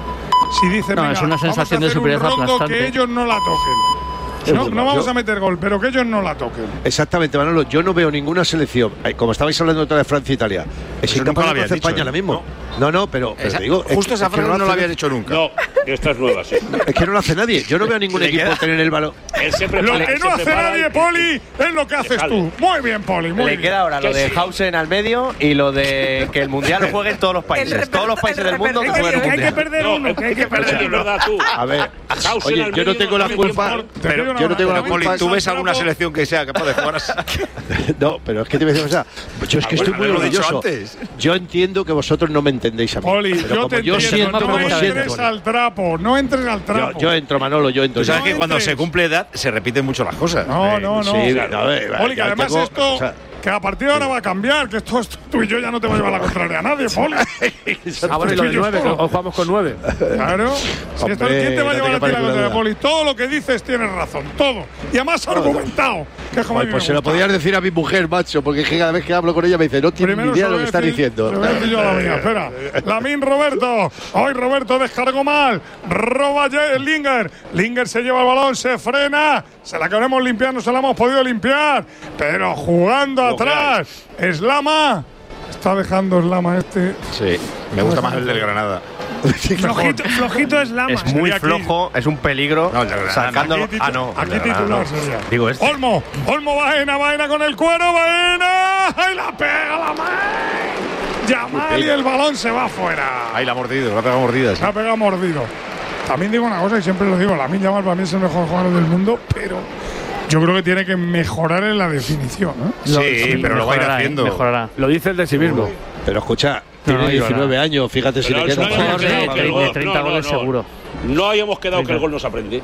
Si dicen, No, venga, es una sensación vamos a de superioridad hacer un rondo aplastante. que ellos no la toquen. No, no vamos a meter gol, pero que ellos no la toquen. Exactamente, Manolo. Yo no veo ninguna selección, eh, como estabais hablando otra de Francia e Italia. Es Eso nunca incapaz lo de habías hacer dicho, España ¿eh? ahora mismo. No, no, pero, pero Esa- te digo. justo esa frase no la hace- habías dicho nunca. No, esta es nueva, sí. Es que no lo hace nadie. Yo no veo a ningún Le equipo queda- tener el balón. Él se Lo prepara, que él no se hace prepara nadie, y- Poli, es lo que haces Déjale. tú. Muy bien, Poli, muy Le bien. queda ahora lo Que de sí. Hausen al medio y lo de que el mundial lo jueguen todos los países. reper- Todos los países del mundo que Que hay, jueguen un que hay que mundial. perder No, uno, que hay que perder es uno. verdad tú. A ver, Hausen oye, al yo no medio tengo la tiene tiempo. culpa. Pero Yo no tengo la Poli, culpa. ¿tú ves alguna selección que sea capaz de jugar así? No, pero es que te voy a decir, o sea, yo es que Ah, estoy bueno, muy haberlo dicho orgulloso. antes. Yo entiendo que vosotros no me entendéis a mí. Poli, pero yo como te yo entiendo, siento no como entres siento. al trapo, no entres al Yo, trapo. yo entro, Manolo, yo entro. Tú sabes No que cuando entres. se cumple edad se repiten mucho las cosas. No, no, no. Sí, Claro. a ver, Poli, que ya además tengo- esto, o sea, que a partir de ahora va a cambiar, que esto, esto tú y yo ya no te va a llevar la contraria a nadie, Poli. Ah, bueno, y lo de nueve, que hoy jugamos con nueve. Claro. Si esto, Hombre, ¿quién te va a no llevar te a ti la quepa ninguna contraria, duda. Poli? Todo lo que dices tienes razón, todo. Y además argumentado, que es como a Ay, mí pues me se lo gusta. podías decir a mi mujer, macho, porque es que cada vez que hablo con ella me dice, no tiene ni Primero idea se de lo que está decir- diciendo. se lo voy a decir yo a la mía, espera. Lamine Roberto. Hoy Roberto descargó mal. Roba Ye- Linger. Linger se lleva el balón, se frena. Se la queremos limpiar, no se la hemos podido limpiar. Pero jugando Lo que atrás. Eslama. Está dejando Eslama este. Sí, me gusta más el del Granada. Flojito, flojito es Lama. Es muy Sería aquí. flojo, es un peligro. No, el de Granada, Sacándolo. Aquí, Ah, no. aquí el de Granada titular no. sería. Digo este. Olmo. Olmo Baena. Baena con el cuero. Baena. ¡Ay, la pega la mano! Yamal y el balón se va afuera. Ahí la ha mordido, la ha pegado mordida. Sí. Se ha pegado mordido. También digo una cosa y siempre lo digo, Lamine Yamal para mí es el mejor jugador del mundo, pero yo creo que tiene que mejorar en la definición, ¿eh? Sí, pero lo va a ir mejorará, ¿eh? haciendo. Mejorará. Lo dice el de sí mismo. Pero escucha, No, tiene no, diecinueve años, fíjate si Pero le no queda. habíamos jugador de quedado que el treinta, gol- treinta no, no, goles no. seguro. No habíamos quedado que el gol no se aprende.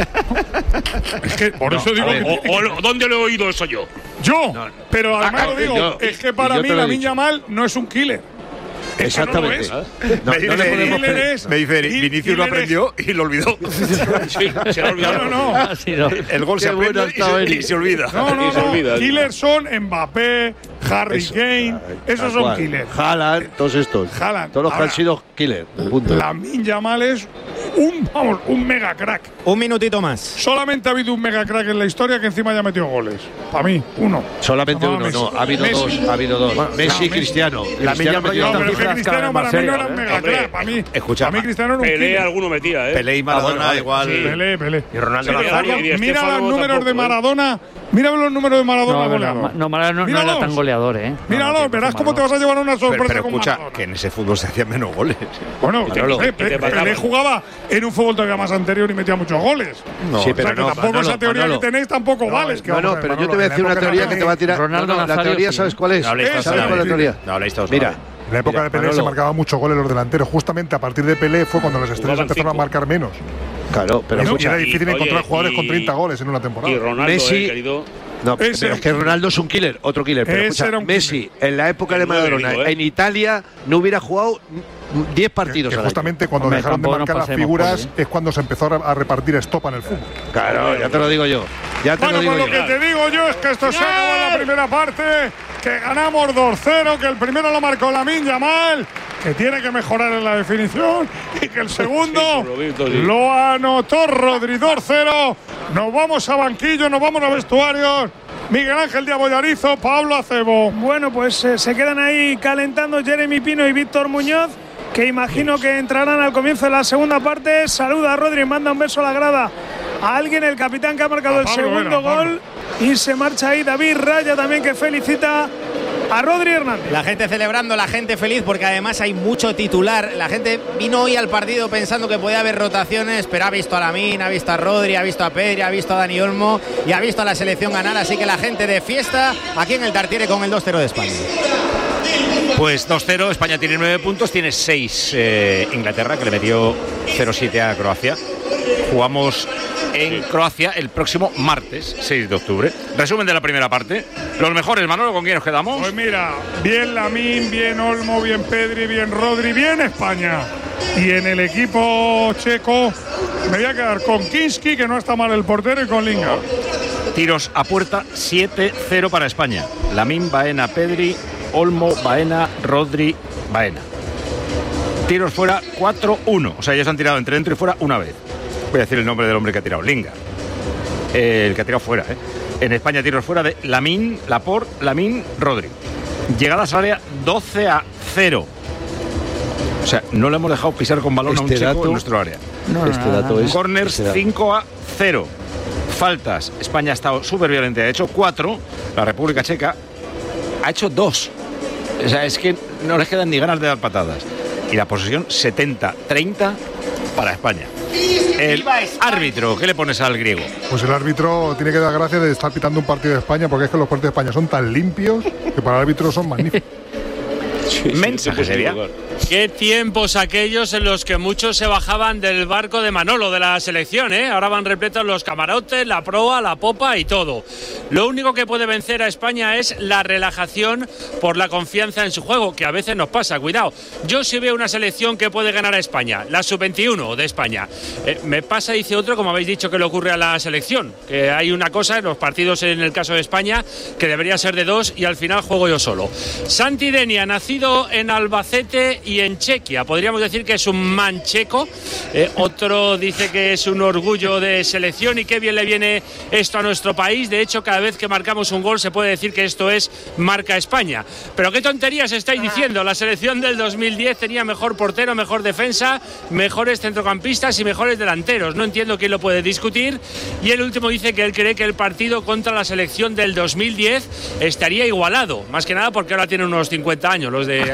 Es que por eso digo que O- o- ¿Dónde lo he oído eso yo? yo, pero además Ah, lo digo, yo- es que y para yo mí te lo he Lamine dicho. Yamal no es un killer. Es que no lo Exactamente. es. No, Me no le dice- podemos Killer pedir. es- Me dice, Ki- Vinicius lo Killer aprendió y lo olvidó. Sí, se lo ha olvidado. No, no, no. Ah, sí, no. El gol Qué se aprende bueno ha y estado se, Eri. y se olvida. No, no, Y se no. olvida. Killers son Mbappé, Harry Eso. Kane, esos Tal son cual. killers. Haaland, todos estos. Haaland. Todos los que Ahora, han sido killer. Punto. Lamine Yamal es un, vamos, un mega crack. Un minutito más. Solamente ha habido un mega crack en la historia que encima ya metió goles. Para mí, uno. Solamente No, uno, Messi. no. Ha habido Messi. dos. Ha habido dos. Messi y Messi. Cristiano. La Cristiano Milla metió No, Mayor pero es dos. que cifras Cristiano cada para vez mí más no era un serias, mega Hombre, crack. Para mí, escucha, para mí Cristiano era un Pelé killer. alguno metía, ¿eh? Pelé y Maradona vale. igual. Sí. Pelé, Pelé. Y Ronaldo Sí, Pero, Nazario. y Di mira Stéfano los números tampoco, de ¿eh? Maradona. Mira los números de Maradona No, no, goleador. no, Maradona no, no era Míralos. tan goleador, ¿eh? Míralo, No, no, verás no, cómo no. te vas a llevar una Pero, sorpresa pero con escucha, Maradona. que en ese fútbol se hacían menos goles. Bueno, te- yo no sé, y te Pe- mataban. Pelé jugaba en un fútbol todavía más anterior y metía muchos goles. No, Sí, O pero sea, que no, tampoco Manolo, esa teoría Manolo. que tenéis tampoco No, vale. Es que no, No, vamos no, a ver, pero yo Manolo, te voy a en la decir una época de teoría Pelé- que te va a tirar. Ronaldo No, no, la Nazario, teoría, sí. ¿sabes cuál es? No habléis Esa todos, es no la habléis. teoría. No habléis todos. Mira, En la época Mira, de Pelé Manolo. se marcaban muchos goles los delanteros. Justamente a partir de Pelé fue cuando las estrellas Jugaban empezaron a cinco. marcar menos. claro, pero Y, no- y escucha. era difícil y- encontrar oye, jugadores y- con treinta goles en una temporada. Y Ronaldo, Messi- eh, querido. No, Ese pero era es que Ronaldo es un killer, otro killer. Pero Ese escucha, era un Messi, en la época de El nueve, Maradona, digo, ¿eh? en Italia, no hubiera jugado diez Que, partidos que al año. justamente cuando Hombre, dejaron de tampoco nos marcar las pasemos, figuras Poli, es cuando se empezó a re- a repartir estopa en el fútbol. Claro, ya te lo digo yo. Ya te Bueno, lo digo pues lo yo. que te digo yo es que esto se acabó en la primera parte, que ganamos dos cero, que el primero lo marcó Lamine Yamal, que tiene que mejorar en la definición, y que el segundo Sí, por lo visto, sí. lo anotó Rodri. Dos cero. Nos vamos a banquillo, nos vamos a vestuarios. Miguel Ángel de Abollarizo, Pablo Acebo. Bueno, pues eh, se quedan ahí calentando Jeremy Pino y Víctor Muñoz, que imagino que entrarán al comienzo de la segunda parte. Saluda a Rodri, manda un beso a la grada a alguien, el capitán que ha marcado A el Pablo, segundo era, a Pablo. gol. Y se marcha ahí David Raya también, que felicita a Rodri Hernández. La gente celebrando, la gente feliz, porque además hay mucho titular. La gente vino hoy al partido pensando que podía haber rotaciones, pero ha visto a Lamine, ha visto a Rodri, ha visto a Pedri, ha visto a Dani Olmo y ha visto a la selección ganar. Así que la gente de fiesta aquí en el Tartiere con el dos cero de España. Pues dos cero, España tiene nueve puntos, tiene seis eh, Inglaterra, que le metió cero siete a Croacia. Jugamos en Croacia el próximo martes, seis de octubre. Resumen de la primera parte. Los mejores, Manolo, ¿con quién nos quedamos? Pues mira, bien Lamine, bien Olmo, bien Pedri, bien Rodri, bien España. Y en el equipo checo me voy a quedar con Kinski, que no está mal el portero, y con Lingard. Tiros a puerta, siete cero para España. Lamine, Baena, Pedri, Olmo, Baena, Rodri, Baena. Tiros fuera, cuatro uno. O sea, ya se han tirado entre dentro y fuera una vez. Voy a decir el nombre del hombre que ha tirado, Lingard. Eh, el que ha tirado fuera, ¿eh? En España tiros fuera de Lamine, Laporte, Lamine, Rodri. Llegadas al área, doce a cero. O sea, no le hemos dejado pisar con balón este a un checo dato, en nuestro área. No, este no, dato no, no. es... Corners, este cinco a cero. Faltas, España ha estado súper violenta, ha hecho cuatro. La República Checa ha hecho dos. O sea, es que no les quedan ni ganas de dar patadas. Y la posesión setenta treinta para España. El árbitro, ¿qué le pones al griego? Pues el árbitro tiene que dar gracias de estar pitando un partido de España, porque es que los partidos de España son tan limpios que para el árbitro son magníficos. Sí, sí, mensaje sería. Qué tiempos aquellos en los que muchos se bajaban del barco de Manolo de la selección, ¿eh? Ahora van repletos los camarotes, la proa, la popa y todo. Lo único que puede vencer a España es la relajación por la confianza en su juego, que a veces nos pasa, cuidado. Yo sí veo una selección que puede ganar a España, la sub veintiuno de España. Eh, me pasa, dice otro, como habéis dicho, que le ocurre a la selección, que hay una cosa en los partidos, en el caso de España, que debería ser de dos y al final juego yo solo. Santi Denia, nacido en Albacete y en Chequia, podríamos decir que es un mancheco. Eh, otro dice que es un orgullo de selección y qué bien le viene esto a nuestro país. De hecho, cada vez que marcamos un gol se puede decir que esto es marca España. Pero qué tonterías estáis diciendo. La selección del dos mil diez tenía mejor portero, mejor defensa, mejores centrocampistas y mejores delanteros. No entiendo quién lo puede discutir. Y el último dice que él cree que el partido contra la selección del dos mil diez estaría igualado, más que nada porque ahora tienen unos cincuenta años los de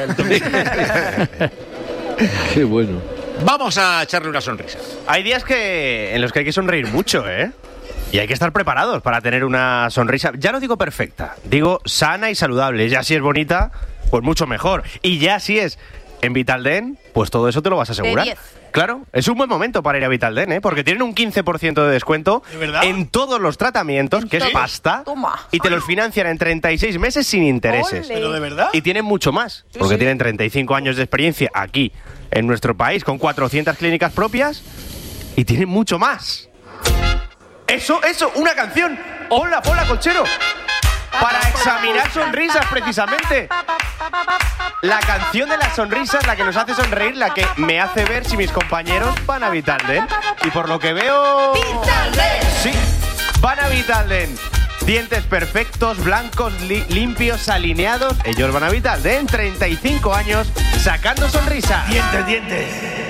Qué bueno. Vamos a echarle una sonrisa. Hay días que en los que hay que sonreír mucho, ¿eh? Y hay que estar preparados para tener una sonrisa, ya no digo perfecta, digo sana y saludable. Ya si es bonita, pues mucho mejor. Y ya si es en Vitalden, pues todo eso te lo vas a asegurar. De diez. Claro, es un buen momento para ir a Vitalden, ¿eh? Porque tienen un quince por ciento de descuento en todos los tratamientos, que es pasta, Toma. y te los financian en treinta y seis meses sin intereses. Ole. ¿Pero de verdad? Y tienen mucho más, porque sí, tienen treinta y cinco años de experiencia aquí, en nuestro país, con cuatrocientas clínicas propias, y tienen mucho más. Eso, eso, una canción. Hola, hola, Colchero. Para examinar sonrisas, precisamente. La canción de las sonrisas, la que nos hace sonreír, la que me hace ver si mis compañeros van a Vitalden. Y por lo que veo... ¡Vitalden! Sí, van a Vitalden. Dientes perfectos, blancos, li- limpios, alineados. Ellos van a Vitalden, treinta y cinco años, sacando sonrisas. Dientes, dientes.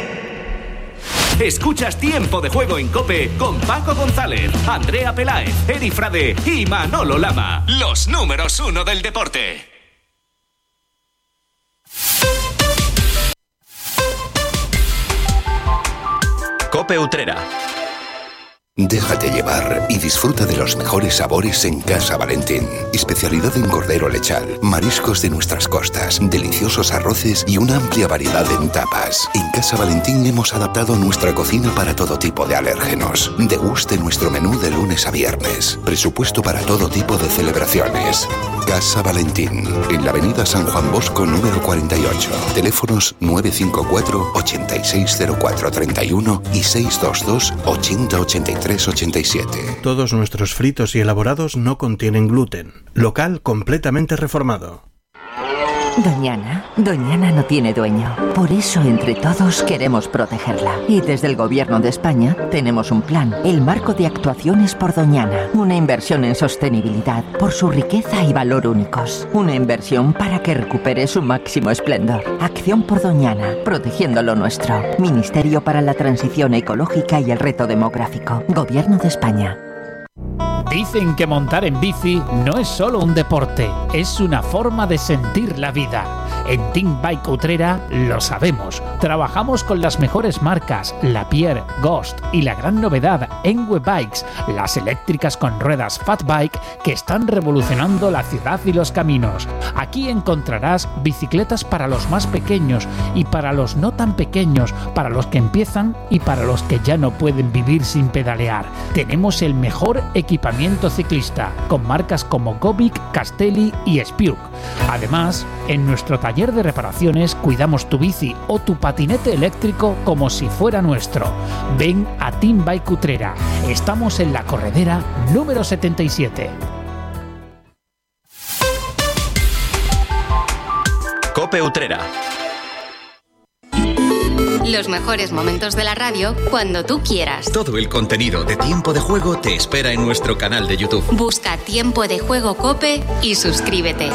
Escuchas Tiempo de Juego en COPE con Paco González, Andrea Peláez, Eri Frade y Manolo Lama. Los números uno del deporte. COPE Utrera. Déjate llevar y disfruta de los mejores sabores en Casa Valentín. Especialidad en cordero lechal, mariscos de nuestras costas, deliciosos arroces y una amplia variedad en tapas. En Casa Valentín hemos adaptado nuestra cocina para todo tipo de alérgenos. Deguste nuestro menú de lunes a viernes. Presupuesto para todo tipo de celebraciones. Casa Valentín, en la avenida San Juan Bosco número cuarenta y ocho. Teléfonos nueve cinco cuatro, ocho seis cero cuatro tres uno y seis dos dos, ochenta ochenta y tres ochenta y siete. Todos nuestros fritos y elaborados no contienen gluten. Local completamente reformado. Doñana, Doñana no tiene dueño. Por eso entre todos queremos protegerla. Y desde el Gobierno de España tenemos un plan, el Marco de Actuaciones por Doñana. Una inversión en sostenibilidad por su riqueza y valor únicos. Una inversión para que recupere su máximo esplendor. Acción por Doñana, protegiendo lo nuestro. Ministerio para la Transición Ecológica y el Reto Demográfico. Gobierno de España. Dicen que montar en bici no es solo un deporte, es una forma de sentir la vida. En Team Bike Utrera lo sabemos. Trabajamos con las mejores marcas, Lapierre, Ghost y la gran novedad, Engwe Bikes, las eléctricas con ruedas Fat Bike que están revolucionando la ciudad y los caminos. Aquí encontrarás bicicletas para los más pequeños y para los no tan pequeños, para los que empiezan y para los que ya no pueden vivir sin pedalear. Tenemos el mejor equipamiento ciclista, con marcas como Gobic, Castelli y Spiuk. Además, en nuestro taller de reparaciones cuidamos tu bici o tu patinete eléctrico como si fuera nuestro. Ven a Team Bike Utrera. Estamos en la corredera número setenta y siete. COPE Utrera. Los mejores momentos de la radio cuando tú quieras. Todo el contenido de Tiempo de Juego te espera en nuestro canal de YouTube. Busca Tiempo de Juego COPE y suscríbete.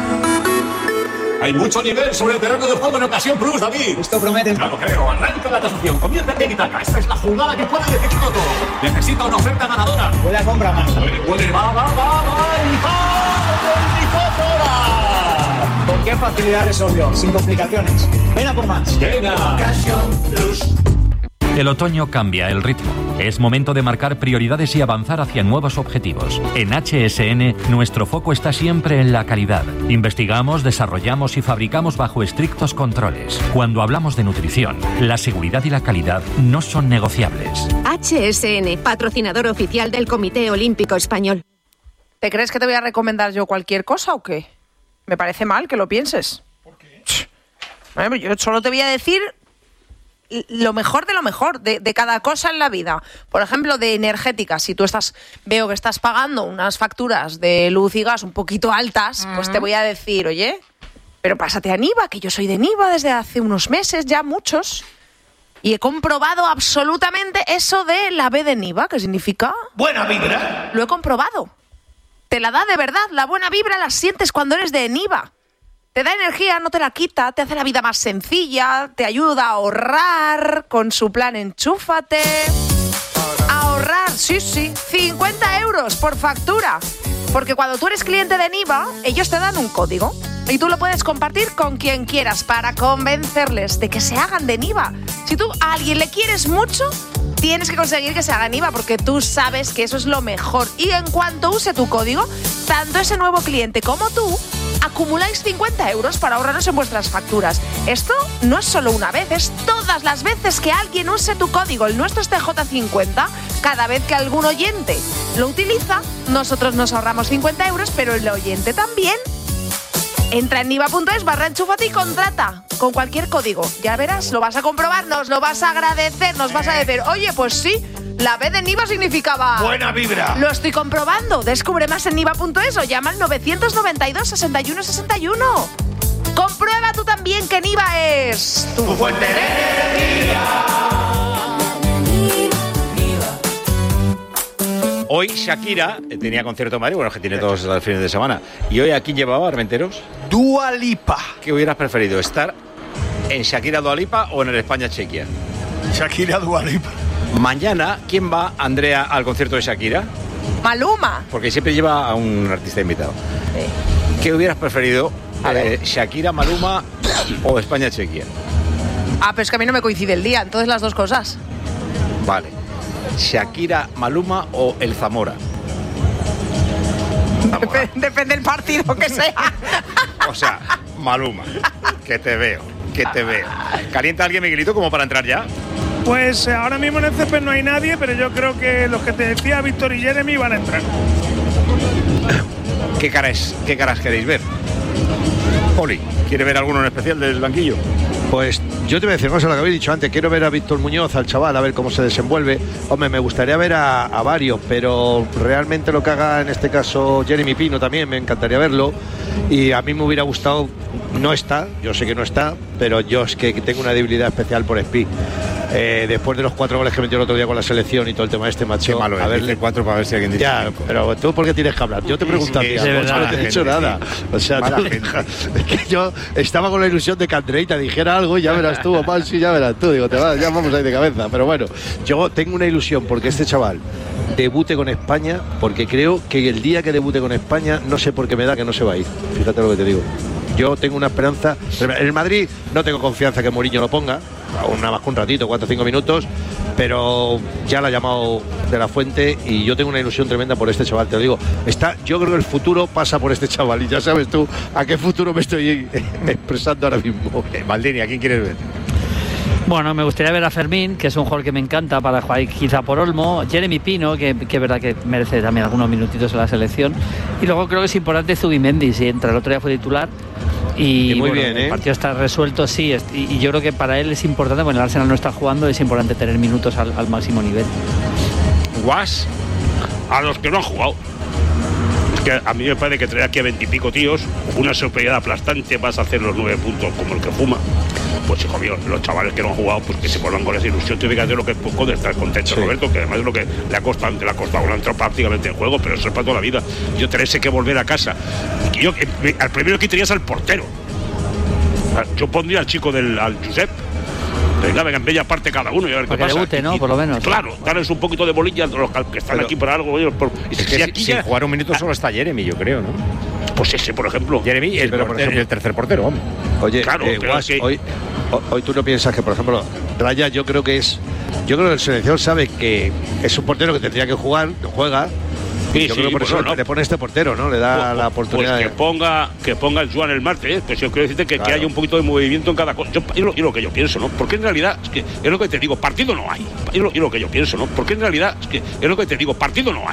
Hay mucho nivel sobre el terreno de juego en Ocasión Plus, David. Esto promete. No lo creo. Arranca la tasación. Comienza el tiki-taka. Esta es la jugada que puede decidirlo todo. Necesita una oferta ganadora. Puede comprar más. Puede, puede. Va, va, va, va. Y va. veinticuatro horas. ¿Con qué facilidad resolvió? Sin complicaciones. Ven a por más. Venga. Ocasión Plus. El otoño cambia el ritmo. Es momento de marcar prioridades y avanzar hacia nuevos objetivos. En H S N, nuestro foco está siempre en la calidad. Investigamos, desarrollamos y fabricamos bajo estrictos controles. Cuando hablamos de nutrición, la seguridad y la calidad no son negociables. H S N, patrocinador oficial del Comité Olímpico Español. ¿Te crees que te voy a recomendar yo cualquier cosa o qué? Me parece mal que lo pienses. ¿Por qué? Bueno, yo solo te voy a decir lo mejor de lo mejor de, de cada cosa en la vida. Por ejemplo, de energética. Si tú estás, veo que estás pagando unas facturas de luz y gas un poquito altas, uh-huh. pues te voy a decir, oye, pero pásate a Niva, que yo soy de Niva desde hace unos meses, ya muchos, y he comprobado absolutamente eso de la B de Niva, que significa buena vibra. Lo he comprobado. Te la da de verdad. La buena vibra la sientes cuando eres de Niva. Te da energía, no te la quita, te hace la vida más sencilla, te ayuda a ahorrar con su plan Enchúfate. Ahorrar, sí, sí, cincuenta euros por factura. Porque cuando tú eres cliente de Niva, ellos te dan un código y tú lo puedes compartir con quien quieras para convencerles de que se hagan de Niva. Si tú a alguien le quieres mucho, tienes que conseguir que se haga Niva porque tú sabes que eso es lo mejor. Y en cuanto use tu código, tanto ese nuevo cliente como tú acumuláis cincuenta euros para ahorraros en vuestras facturas. Esto no es solo una vez, es todas las veces que alguien use tu código. El nuestro es T J cincuenta. Cada vez que algún oyente lo utiliza, nosotros nos ahorramos cincuenta euros, pero el oyente también. Entra en niva.es barra enchúfate y contrata con cualquier código. Ya verás, lo vas a comprobar, nos lo vas a agradecer, nos vas a decir, oye, pues sí, la B de Niva significaba buena vibra. Lo estoy comprobando. Descubre más en niva.es o llama al novecientos noventa y dos, sesenta y uno sesenta y uno. Comprueba tú también que Niva es tu fuente de energía. Hoy Shakira tenía concierto en Madrid, bueno, que tiene todos los fines de semana. ¿Y hoy a quién llevaba, Armenteros? Dua Lipa. ¿Qué hubieras preferido, estar en Shakira Dua Lipa o en el España-Chequia? Shakira Dua Lipa. Mañana, ¿quién va, Andrea, al concierto de Shakira? Maluma. Porque siempre lleva a un artista invitado. Sí. ¿Qué hubieras preferido, eh, Shakira, Maluma o España-Chequia? Ah, pero es que a mí no me coincide el día, entonces las dos cosas. Vale. Shakira, Maluma o el Zamora. Dep- depende del partido que sea. O sea, Maluma, que te veo, que te veo. ¿Calienta alguien, Miguelito, como para entrar ya? Pues eh, ahora mismo en el césped no hay nadie, pero yo creo que los que te decía Víctor y Jeremy van a entrar. ¿Qué caras, qué caras queréis ver? Oli, ¿quiere ver alguno en especial del banquillo? Pues yo te voy a decir, no sé lo que habéis dicho antes, quiero ver a Víctor Muñoz, al chaval, a ver cómo se desenvuelve. Hombre, me gustaría ver a, a varios, pero realmente lo que haga en este caso Jeremy Pino también, me encantaría verlo. Y a mí me hubiera gustado, no está, yo sé que no está, pero yo es que tengo una debilidad especial por Spi. Eh, después de los cuatro goles que metió el otro día con la selección y todo el tema de este macho. Qué malo, a verle cuatro para ver si alguien dice. Ya, pero tú ¿por qué tienes que hablar? Yo te pregunto sí, a ti, no te he dicho nada. O sea, tú, es que yo estaba con la ilusión de que Andreita dijera algo y ya verás tú, Opal, sí, ya verás tú. Digo, te vas, ya vamos ahí de cabeza. Pero bueno, yo tengo una ilusión porque este chaval debute con España, porque creo que el día que debute con España, no sé por qué me da que no se va a ir. Fíjate lo que te digo. Yo tengo una esperanza. En el Madrid no tengo confianza que Mourinho lo ponga, nada más que un ratito, cuatro o cinco minutos, pero ya lo ha llamado de la Fuente y yo tengo una ilusión tremenda por este chaval, te lo digo. Está, yo creo que el futuro pasa por este chaval y ya sabes tú a qué futuro me estoy expresando ahora mismo. Maldini, ¿a quién quieres ver? Bueno, me gustaría ver a Fermín, que es un jugador que me encanta para jugar quizá por Olmo. Jeremy Pino, que, que es verdad que merece también algunos minutitos en la selección. Y luego creo que es importante Zubimendi, si entra. El otro día fue titular. Y, y muy bueno, bien, ¿eh? El partido está resuelto, sí. Y, y yo creo que para él es importante, bueno, el Arsenal no está jugando, es importante tener minutos al, al máximo nivel. Guas, a los que no han jugado. Es que a mí me parece que traer aquí a veintipico tíos, una superioridad aplastante, vas a hacer los nueve puntos como el que fuma. Pues hijo mío, los chavales que no han jugado, pues que se pongan con esa ilusión. Tú fíjate lo que puede estar contento, sí. Roberto, que además es lo que le ha costado, le ha costado, le ha entrado prácticamente en juego, pero eso es para toda la vida. Yo tenerse que volver a casa. Y yo, eh, al primero que quitarías al portero. Yo pondría al chico del al Josep. Venga, venga, en bella parte cada uno y a ver para qué que pasa. Debute, ¿no? Y, por lo menos. Claro, darles un poquito de bolilla a los que están pero, aquí por algo. Oye, por, es que si, aquí sin ya, jugar un minuto solo está Jeremy, yo creo, ¿no? Pues ese, por ejemplo. Jeremy, el, pero, por ejemplo, el tercer portero, hombre. Oye, claro, eh, pero Guas, que... hoy, hoy tú no piensas que, por ejemplo, Raya, yo creo que es. Yo creo que el selección sabe que es un portero que tendría que jugar, que juega. Sí, yo sí, creo que por eso no. le pone este portero, ¿no? Le da pues, la oportunidad. Pues que de... ponga, que ponga el Joan el martes, ¿eh? Pues yo quiero decirte que, claro. que haya un poquito de movimiento en cada cosa. Yo, yo, yo lo que yo pienso, ¿no? Porque en realidad, es que es lo que te digo, partido no hay. Es lo, es lo que yo pienso, ¿no? Porque en realidad, es que es lo que te digo, partido no hay.